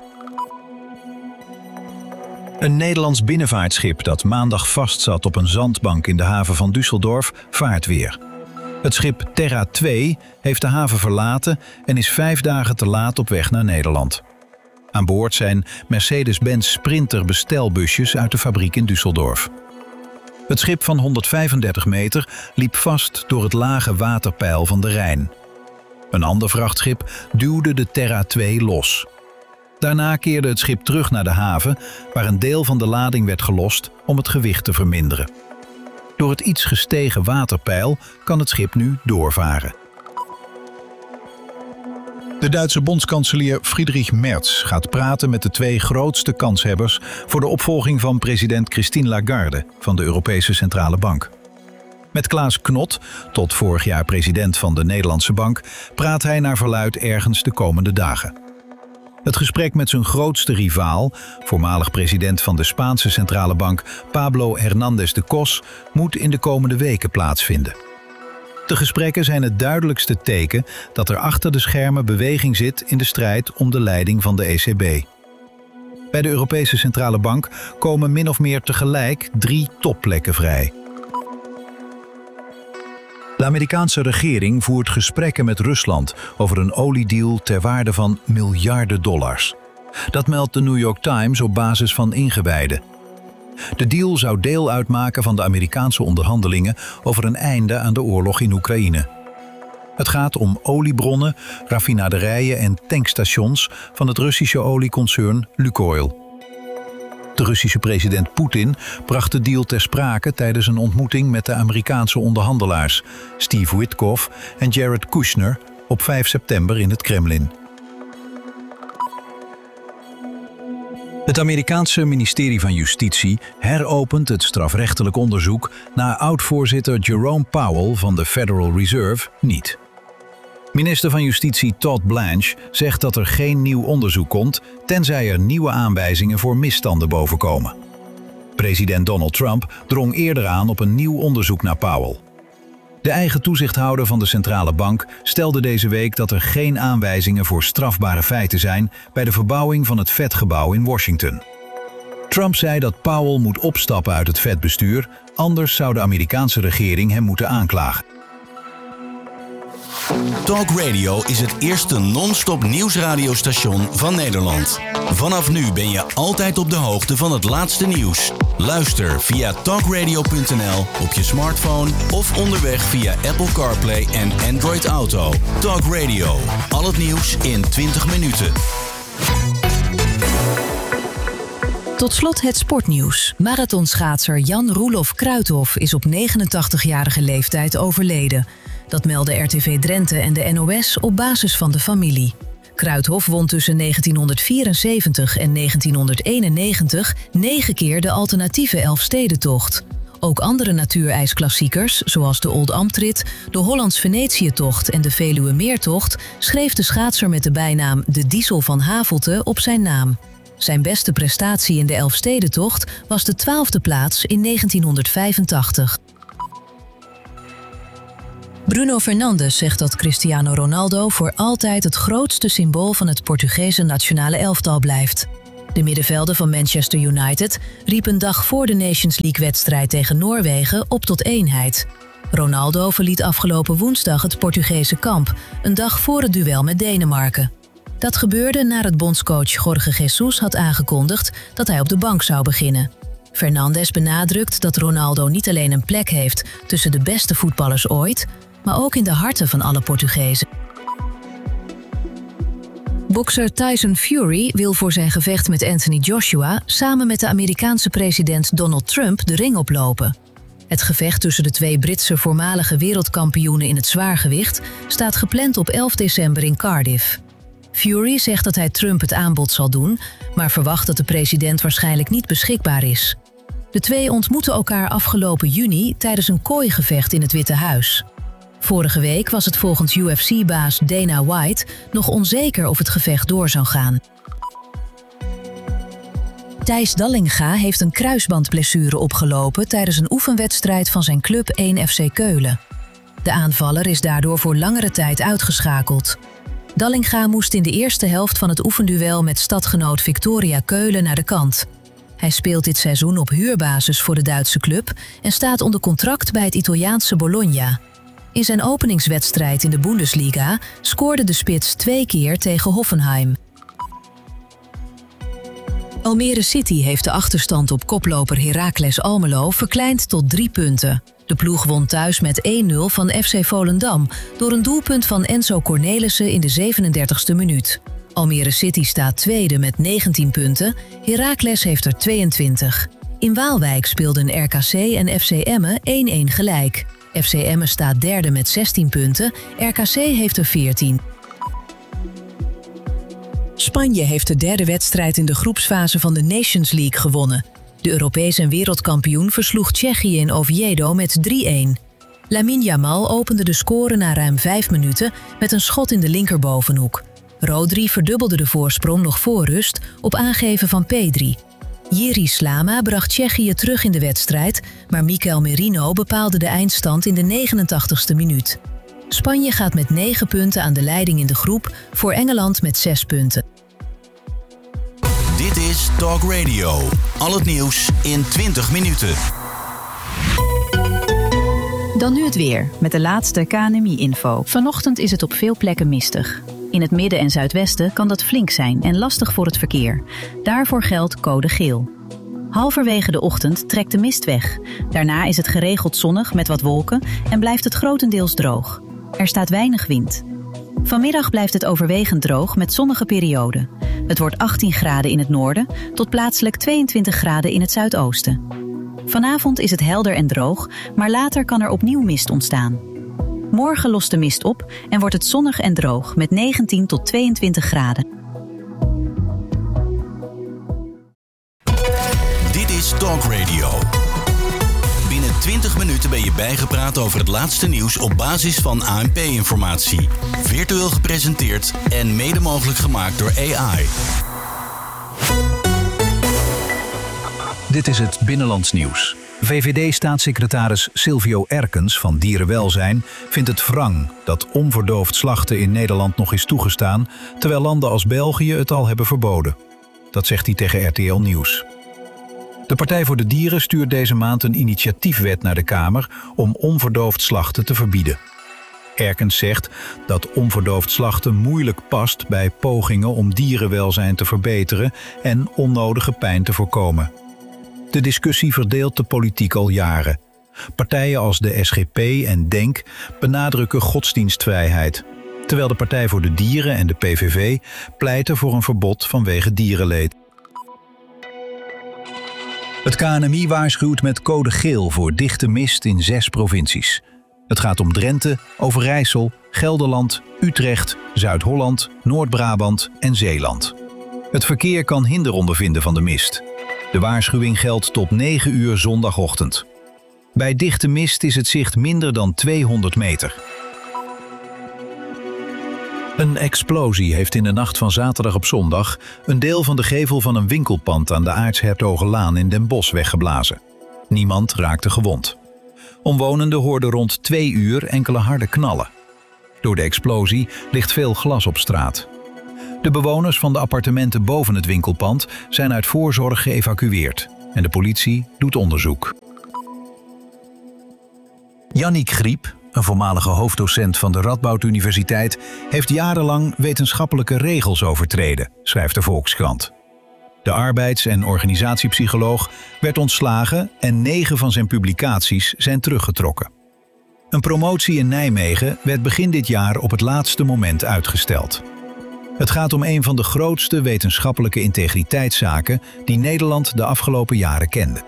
Een Nederlands binnenvaartschip dat maandag vastzat op een zandbank in de haven van Düsseldorf vaart weer. Het schip Terra twee heeft de haven verlaten en is vijf dagen te laat op weg naar Nederland. Aan boord zijn Mercedes-Benz Sprinter bestelbusjes uit de fabriek in Düsseldorf. Het schip van honderdvijfendertig meter liep vast door het lage waterpeil van de Rijn. Een ander vrachtschip duwde de Terra twee los. Daarna keerde het schip terug naar de haven, waar een deel van de lading werd gelost om het gewicht te verminderen. Door het iets gestegen waterpeil kan het schip nu doorvaren. De Duitse bondskanselier Friedrich Merz gaat praten met de twee grootste kanshebbers voor de opvolging van president Christine Lagarde van de Europese Centrale Bank. Met Klaas Knot, tot vorig jaar president van de Nederlandse Bank, praat hij naar verluidt ergens de komende dagen. Het gesprek met zijn grootste rivaal, voormalig president van de Spaanse Centrale Bank Pablo Hernández de Cos, moet in de komende weken plaatsvinden. De gesprekken zijn het duidelijkste teken dat er achter de schermen beweging zit in de strijd om de leiding van de E C B. Bij de Europese Centrale Bank komen min of meer tegelijk drie topplekken vrij. De Amerikaanse regering voert gesprekken met Rusland over een oliedeal ter waarde van miljarden dollars. Dat meldt de New York Times op basis van ingewijden. De deal zou deel uitmaken van de Amerikaanse onderhandelingen over een einde aan de oorlog in Oekraïne. Het gaat om oliebronnen, raffinaderijen en tankstations van het Russische olieconcern Lukoil. De Russische president Poetin bracht de deal ter sprake tijdens een ontmoeting met de Amerikaanse onderhandelaars Steve Witkoff en Jared Kushner op vijf september in het Kremlin. Het Amerikaanse ministerie van Justitie heropent het strafrechtelijk onderzoek naar oud-voorzitter Jerome Powell van de Federal Reserve niet. Minister van Justitie Todd Blanche zegt dat er geen nieuw onderzoek komt, tenzij er nieuwe aanwijzingen voor misstanden bovenkomen. President Donald Trump drong eerder aan op een nieuw onderzoek naar Powell. De eigen toezichthouder van de centrale bank stelde deze week dat er geen aanwijzingen voor strafbare feiten zijn bij de verbouwing van het Fed-gebouw in Washington. Trump zei dat Powell moet opstappen uit het Fed-bestuur, anders zou de Amerikaanse regering hem moeten aanklagen. Talk Radio is het eerste non-stop nieuwsradiostation van Nederland. Vanaf nu ben je altijd op de hoogte van het laatste nieuws. Luister via talkradio punt n l op je smartphone of onderweg via Apple CarPlay en Android Auto. Talk Radio, al het nieuws in twintig minuten. Tot slot het sportnieuws. Marathonschaatser Jan Roelof Kruithof is op negenentachtigjarige leeftijd overleden. Dat melden R T V Drenthe en de N O S op basis van de familie. Kruithof won tussen negentienhonderdvierenzeventig en negentienhonderdeenennegentig negen keer de alternatieve Elfstedentocht. Ook andere natuurijsklassiekers, zoals de Oldambtrit, de Hollands-Venetiëtocht en de Veluwemeertocht, schreef de schaatser met de bijnaam de Diesel van Havelte op zijn naam. Zijn beste prestatie in de Elfstedentocht was de twaalfde plaats in negentienhonderdvijfentachtig. Bruno Fernandes zegt dat Cristiano Ronaldo voor altijd het grootste symbool van het Portugese nationale elftal blijft. De middenvelder van Manchester United riep een dag voor de Nations League-wedstrijd tegen Noorwegen op tot eenheid. Ronaldo verliet afgelopen woensdag het Portugese kamp, een dag voor het duel met Denemarken. Dat gebeurde nadat bondscoach Jorge Jesus had aangekondigd dat hij op de bank zou beginnen. Fernandes benadrukt dat Ronaldo niet alleen een plek heeft tussen de beste voetballers ooit, maar ook in de harten van alle Portugezen. Bokser Tyson Fury wil voor zijn gevecht met Anthony Joshua samen met de Amerikaanse president Donald Trump de ring oplopen. Het gevecht tussen de twee Britse voormalige wereldkampioenen in het zwaargewicht staat gepland op elf december in Cardiff. Fury zegt dat hij Trump het aanbod zal doen, maar verwacht dat de president waarschijnlijk niet beschikbaar is. De twee ontmoetten elkaar afgelopen juni tijdens een kooigevecht in het Witte Huis. Vorige week was het volgens U F C-baas Dana White nog onzeker of het gevecht door zou gaan. Thijs Dallinga heeft een kruisbandblessure opgelopen tijdens een oefenwedstrijd van zijn club één F C Keulen. De aanvaller is daardoor voor langere tijd uitgeschakeld. Dallinga moest in de eerste helft van het oefenduel met stadgenoot Victoria Keulen naar de kant. Hij speelt dit seizoen op huurbasis voor de Duitse club en staat onder contract bij het Italiaanse Bologna. In zijn openingswedstrijd in de Bundesliga scoorde de spits twee keer tegen Hoffenheim. Almere City heeft de achterstand op koploper Heracles Almelo verkleind tot drie punten. De ploeg won thuis met één nul van F C Volendam door een doelpunt van Enzo Cornelissen in de zevenendertigste minuut. Almere City staat tweede met negentien punten, Heracles heeft er tweeëntwintig. In Waalwijk speelden R K C en F C Emmen één-één gelijk. F C Emmen staat derde met zestien punten, R K C heeft er veertien. Spanje heeft de derde wedstrijd in de groepsfase van de Nations League gewonnen. De Europees en wereldkampioen versloeg Tsjechië in Oviedo met drie-één. Lamine Yamal opende de score na ruim vijf minuten met een schot in de linkerbovenhoek. Rodri verdubbelde de voorsprong nog voor rust op aangeven van Pedri. Jiri Slama bracht Tsjechië terug in de wedstrijd, maar Mikel Merino bepaalde de eindstand in de negenentachtigste minuut. Spanje gaat met negen punten aan de leiding in de groep, voor Engeland met zes punten. Dit is Talk Radio. Al het nieuws in twintig minuten. Dan nu het weer, met de laatste K N M I-info. Vanochtend is het op veel plekken mistig. In het midden en zuidwesten kan dat flink zijn en lastig voor het verkeer. Daarvoor geldt code geel. Halverwege de ochtend trekt de mist weg. Daarna is het geregeld zonnig met wat wolken en blijft het grotendeels droog. Er staat weinig wind. Vanmiddag blijft het overwegend droog met zonnige perioden. Het wordt achttien graden in het noorden tot plaatselijk tweeëntwintig graden in het zuidoosten. Vanavond is het helder en droog, maar later kan er opnieuw mist ontstaan. Morgen lost de mist op en wordt het zonnig en droog met negentien tot tweeëntwintig graden. Dit is Talk Radio. Binnen twintig minuten ben je bijgepraat over het laatste nieuws op basis van A N P-informatie. Virtueel gepresenteerd en mede mogelijk gemaakt door A I. Dit is het Binnenlands Nieuws. V V D-staatssecretaris Silvio Erkens van Dierenwelzijn vindt het wrang dat onverdoofd slachten in Nederland nog is toegestaan, terwijl landen als België het al hebben verboden. Dat zegt hij tegen R T L Nieuws. De Partij voor de Dieren stuurt deze maand een initiatiefwet naar de Kamer om onverdoofd slachten te verbieden. Erkens zegt dat onverdoofd slachten moeilijk past bij pogingen om dierenwelzijn te verbeteren en onnodige pijn te voorkomen. De discussie verdeelt de politiek al jaren. Partijen als de S G P en DENK benadrukken godsdienstvrijheid, terwijl de Partij voor de Dieren en de P V V pleiten voor een verbod vanwege dierenleed. Het K N M I waarschuwt met code geel voor dichte mist in zes provincies. Het gaat om Drenthe, Overijssel, Gelderland, Utrecht, Zuid-Holland, Noord-Brabant en Zeeland. Het verkeer kan hinder ondervinden van de mist. De waarschuwing geldt tot negen uur zondagochtend. Bij dichte mist is het zicht minder dan tweehonderd meter. Een explosie heeft in de nacht van zaterdag op zondag een deel van de gevel van een winkelpand aan de Aartshertogenlaan in Den Bosch weggeblazen. Niemand raakte gewond. Omwonenden hoorden rond twee uur enkele harde knallen. Door de explosie ligt veel glas op straat. De bewoners van de appartementen boven het winkelpand zijn uit voorzorg geëvacueerd en de politie doet onderzoek. Yannick Griep, een voormalige hoofddocent van de Radboud Universiteit, heeft jarenlang wetenschappelijke regels overtreden, schrijft de Volkskrant. De arbeids- en organisatiepsycholoog werd ontslagen en negen van zijn publicaties zijn teruggetrokken. Een promotie in Nijmegen werd begin dit jaar op het laatste moment uitgesteld. Het gaat om een van de grootste wetenschappelijke integriteitszaken die Nederland de afgelopen jaren kende.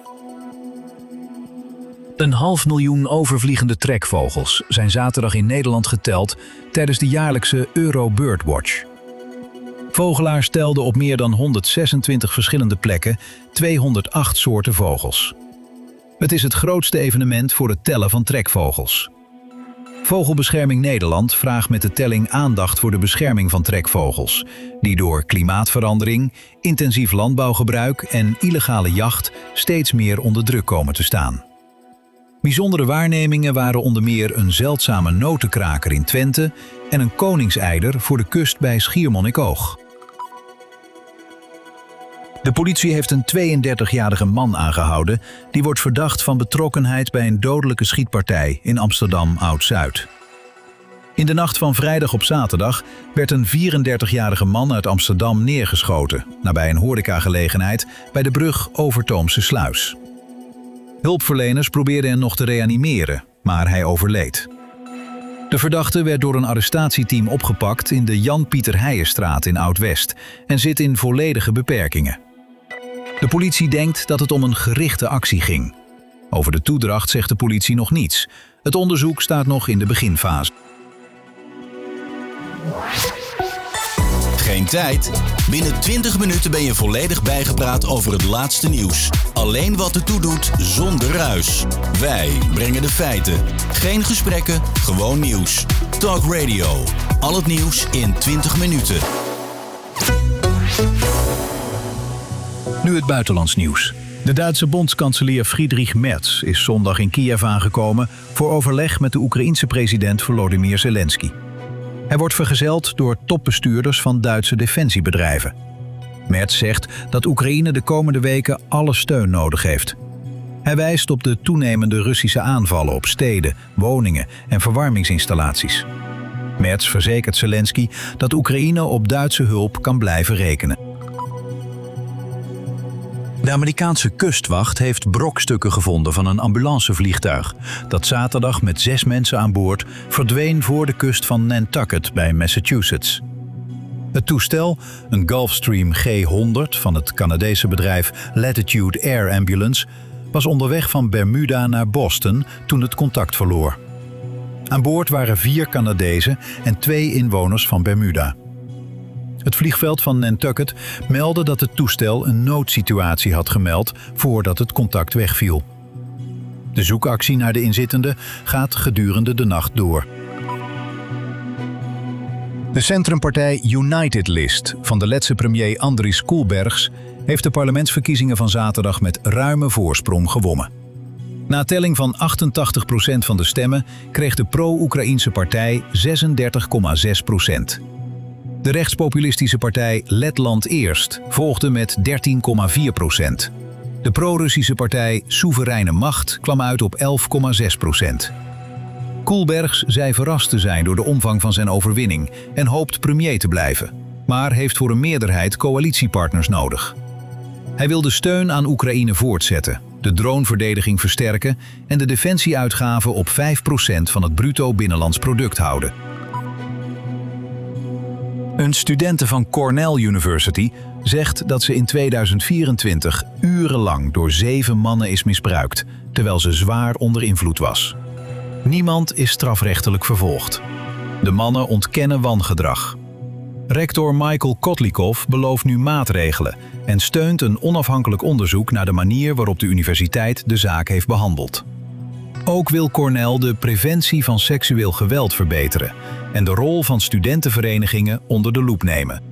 Een half miljoen overvliegende trekvogels zijn zaterdag in Nederland geteld tijdens de jaarlijkse Euro Birdwatch. Vogelaars telden op meer dan honderdzesentwintig verschillende plekken tweehonderdacht soorten vogels. Het is het grootste evenement voor het tellen van trekvogels. Vogelbescherming Nederland vraagt met de telling aandacht voor de bescherming van trekvogels, die door klimaatverandering, intensief landbouwgebruik en illegale jacht steeds meer onder druk komen te staan. Bijzondere waarnemingen waren onder meer een zeldzame notenkraker in Twente en een koningseider voor de kust bij Schiermonnikoog. De politie heeft een tweeëndertigjarige man aangehouden die wordt verdacht van betrokkenheid bij een dodelijke schietpartij in Amsterdam Oud-Zuid. In de nacht van vrijdag op zaterdag werd een vierendertigjarige man uit Amsterdam neergeschoten nabij een horecagelegenheid bij de brug Overtoomse Sluis. Hulpverleners probeerden hem nog te reanimeren, maar hij overleed. De verdachte werd door een arrestatieteam opgepakt in de Jan-Pieter Heijenstraat in Oud-West en zit in volledige beperkingen. De politie denkt dat het om een gerichte actie ging. Over de toedracht zegt de politie nog niets. Het onderzoek staat nog in de beginfase. Geen tijd? Binnen twintig minuten ben je volledig bijgepraat over het laatste nieuws. Alleen wat ertoe doet, zonder ruis. Wij brengen de feiten. Geen gesprekken, gewoon nieuws. Talk Radio. Al het nieuws in twintig minuten. Nu het buitenlands nieuws. De Duitse bondskanselier Friedrich Merz is zondag in Kiev aangekomen voor overleg met de Oekraïense president Volodymyr Zelensky. Hij wordt vergezeld door topbestuurders van Duitse defensiebedrijven. Merz zegt dat Oekraïne de komende weken alle steun nodig heeft. Hij wijst op de toenemende Russische aanvallen op steden, woningen en verwarmingsinstallaties. Merz verzekert Zelensky dat Oekraïne op Duitse hulp kan blijven rekenen. De Amerikaanse kustwacht heeft brokstukken gevonden van een ambulancevliegtuig dat zaterdag met zes mensen aan boord verdween voor de kust van Nantucket bij Massachusetts. Het toestel, een Gulfstream G honderd van het Canadese bedrijf Latitude Air Ambulance, was onderweg van Bermuda naar Boston toen het contact verloor. Aan boord waren vier Canadezen en twee inwoners van Bermuda. Het vliegveld van Nantucket meldde dat het toestel een noodsituatie had gemeld voordat het contact wegviel. De zoekactie naar de inzittenden gaat gedurende de nacht door. De centrumpartij United List van de Letse premier Andris Koelbergs heeft de parlementsverkiezingen van zaterdag met ruime voorsprong gewonnen. Na telling van achtentachtig procent van de stemmen kreeg de pro-Oekraïense partij zesendertig komma zes procent. De rechtspopulistische partij Letland Eerst volgde met dertien komma vier procent. De pro-Russische partij Soevereine Macht kwam uit op elf komma zes procent. Koelbergs zei verrast te zijn door de omvang van zijn overwinning en hoopt premier te blijven, maar heeft voor een meerderheid coalitiepartners nodig. Hij wil de steun aan Oekraïne voortzetten, de droneverdediging versterken en de defensieuitgaven op vijf procent van het bruto binnenlands product houden. Een studente van Cornell University zegt dat ze in tweeduizend vierentwintig urenlang door zeven mannen is misbruikt, terwijl ze zwaar onder invloed was. Niemand is strafrechtelijk vervolgd. De mannen ontkennen wangedrag. Rector Michael Kotlikov belooft nu maatregelen en steunt een onafhankelijk onderzoek naar de manier waarop de universiteit de zaak heeft behandeld. Ook wil Cornell de preventie van seksueel geweld verbeteren en de rol van studentenverenigingen onder de loep nemen.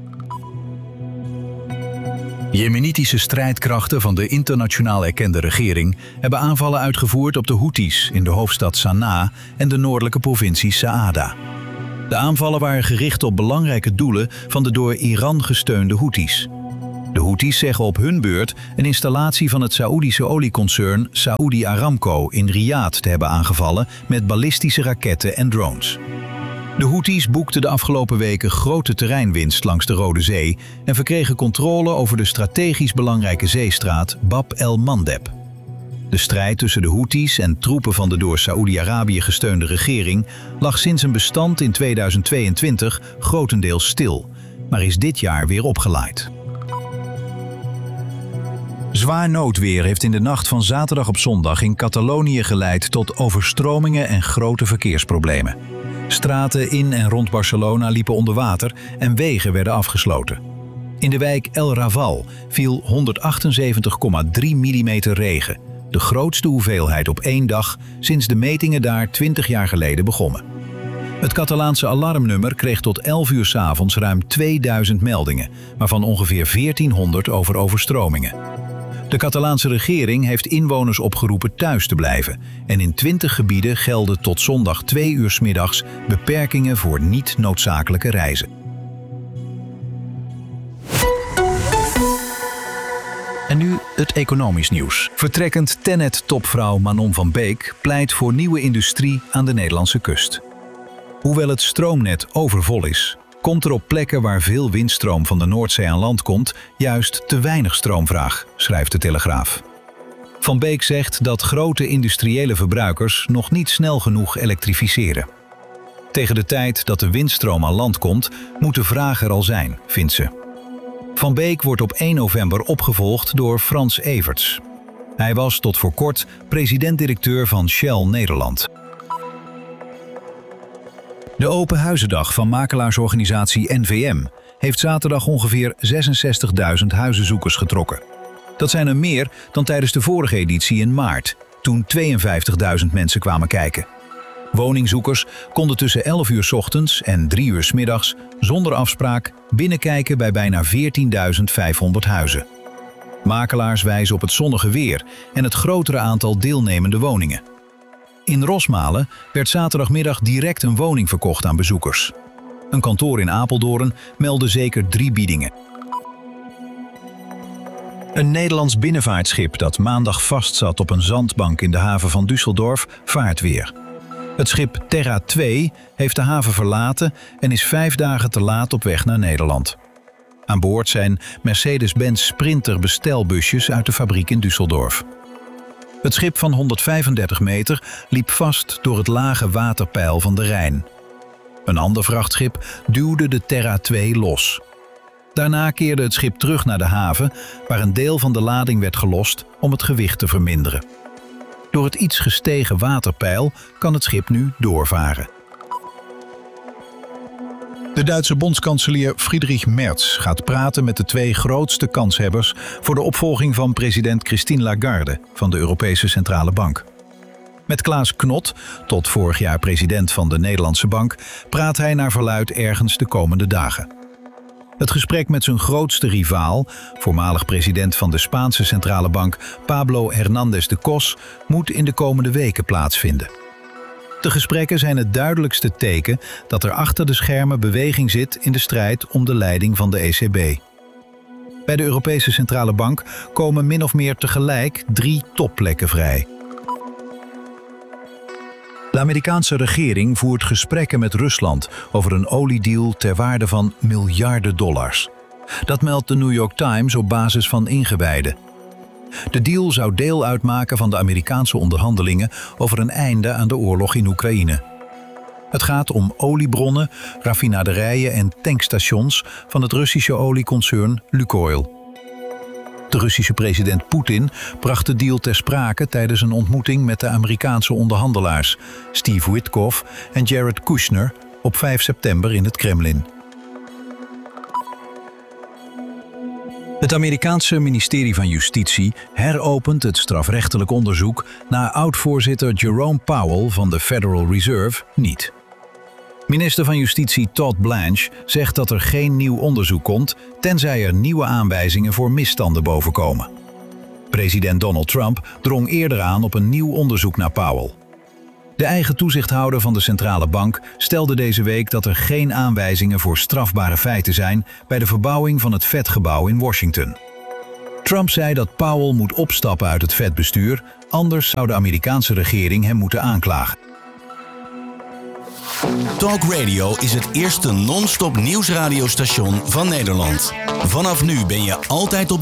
Jemenitische strijdkrachten van de internationaal erkende regering hebben aanvallen uitgevoerd op de Houthis in de hoofdstad Sanaa en de noordelijke provincie Saada. De aanvallen waren gericht op belangrijke doelen van de door Iran gesteunde Houthis. De Houthis zeggen op hun beurt een installatie van het Saoedische olieconcern Saudi Aramco in Riyadh te hebben aangevallen met ballistische raketten en drones. De Houthis boekten de afgelopen weken grote terreinwinst langs de Rode Zee en verkregen controle over de strategisch belangrijke zeestraat Bab el-Mandeb. De strijd tussen de Houthis en troepen van de door Saoedi-Arabië gesteunde regering lag sinds een bestand in tweeduizend tweeëntwintig grotendeels stil, maar is dit jaar weer opgeleid. Zwaar noodweer heeft in de nacht van zaterdag op zondag in Catalonië geleid tot overstromingen en grote verkeersproblemen. Straten in en rond Barcelona liepen onder water en wegen werden afgesloten. In de wijk El Raval viel honderdachtenzeventig komma drie millimeter regen, de grootste hoeveelheid op één dag sinds de metingen daar twintig jaar geleden begonnen. Het Catalaanse alarmnummer kreeg tot elf uur 's avonds ruim tweeduizend meldingen, waarvan ongeveer veertienhonderd over overstromingen. De Catalaanse regering heeft inwoners opgeroepen thuis te blijven en in twintig gebieden gelden tot zondag twee uur 's middags beperkingen voor niet noodzakelijke reizen. En nu het economisch nieuws. Vertrekkend Tennet-topvrouw Manon van Beek pleit voor nieuwe industrie aan de Nederlandse kust. Hoewel het stroomnet overvol is, komt er op plekken waar veel windstroom van de Noordzee aan land komt juist te weinig stroomvraag, schrijft de Telegraaf. Van Beek zegt dat grote industriële verbruikers nog niet snel genoeg elektrificeren. Tegen de tijd dat de windstroom aan land komt, moet de vraag er al zijn, vindt ze. Van Beek wordt op één november opgevolgd door Frans Everts. Hij was tot voor kort president-directeur van Shell Nederland. De Open Huizendag van makelaarsorganisatie N V M heeft zaterdag ongeveer zesenzestigduizend huizenzoekers getrokken. Dat zijn er meer dan tijdens de vorige editie in maart, toen tweeënvijftigduizend mensen kwamen kijken. Woningzoekers konden tussen elf uur 's ochtends en drie uur 's middags zonder afspraak binnenkijken bij bijna veertienduizend vijfhonderd huizen. Makelaars wijzen op het zonnige weer en het grotere aantal deelnemende woningen. In Rosmalen werd zaterdagmiddag direct een woning verkocht aan bezoekers. Een kantoor in Apeldoorn meldde zeker drie biedingen. Een Nederlands binnenvaartschip dat maandag vastzat op een zandbank in de haven van Düsseldorf vaart weer. Het schip Terra twee heeft de haven verlaten en is vijf dagen te laat op weg naar Nederland. Aan boord zijn Mercedes-Benz Sprinter bestelbusjes uit de fabriek in Düsseldorf. Het schip van honderdvijfendertig meter liep vast door het lage waterpeil van de Rijn. Een ander vrachtschip duwde de Terra twee los. Daarna keerde het schip terug naar de haven, waar een deel van de lading werd gelost om het gewicht te verminderen. Door het iets gestegen waterpeil kan het schip nu doorvaren. De Duitse bondskanselier Friedrich Merz gaat praten met de twee grootste kanshebbers voor de opvolging van president Christine Lagarde van de Europese Centrale Bank. Met Klaas Knot, tot vorig jaar president van de Nederlandse Bank, praat hij naar verluidt ergens de komende dagen. Het gesprek met zijn grootste rivaal, voormalig president van de Spaanse Centrale Bank Pablo Hernández de Cos, moet in de komende weken plaatsvinden. De gesprekken zijn het duidelijkste teken dat er achter de schermen beweging zit in de strijd om de leiding van de E C B. Bij de Europese Centrale Bank komen min of meer tegelijk drie topplekken vrij. De Amerikaanse regering voert gesprekken met Rusland over een oliedeal ter waarde van miljarden dollars. Dat meldt de New York Times op basis van ingewijden. De deal zou deel uitmaken van de Amerikaanse onderhandelingen over een einde aan de oorlog in Oekraïne. Het gaat om oliebronnen, raffinaderijen en tankstations van het Russische olieconcern Lukoil. De Russische president Poetin bracht de deal ter sprake tijdens een ontmoeting met de Amerikaanse onderhandelaars Steve Witkoff en Jared Kushner op vijf september in het Kremlin. Het Amerikaanse ministerie van Justitie heropent het strafrechtelijk onderzoek naar oud-voorzitter Jerome Powell van de Federal Reserve niet. Minister van Justitie Todd Blanche zegt dat er geen nieuw onderzoek komt, tenzij er nieuwe aanwijzingen voor misstanden bovenkomen. President Donald Trump drong eerder aan op een nieuw onderzoek naar Powell. De eigen toezichthouder van de centrale bank stelde deze week dat er geen aanwijzingen voor strafbare feiten zijn bij de verbouwing van het Fed-gebouw in Washington. Trump zei dat Powell moet opstappen uit het Fed-bestuur, anders zou de Amerikaanse regering hem moeten aanklagen. Talk Radio is het eerste non-stop nieuwsradiostation van Nederland. Vanaf nu ben je altijd op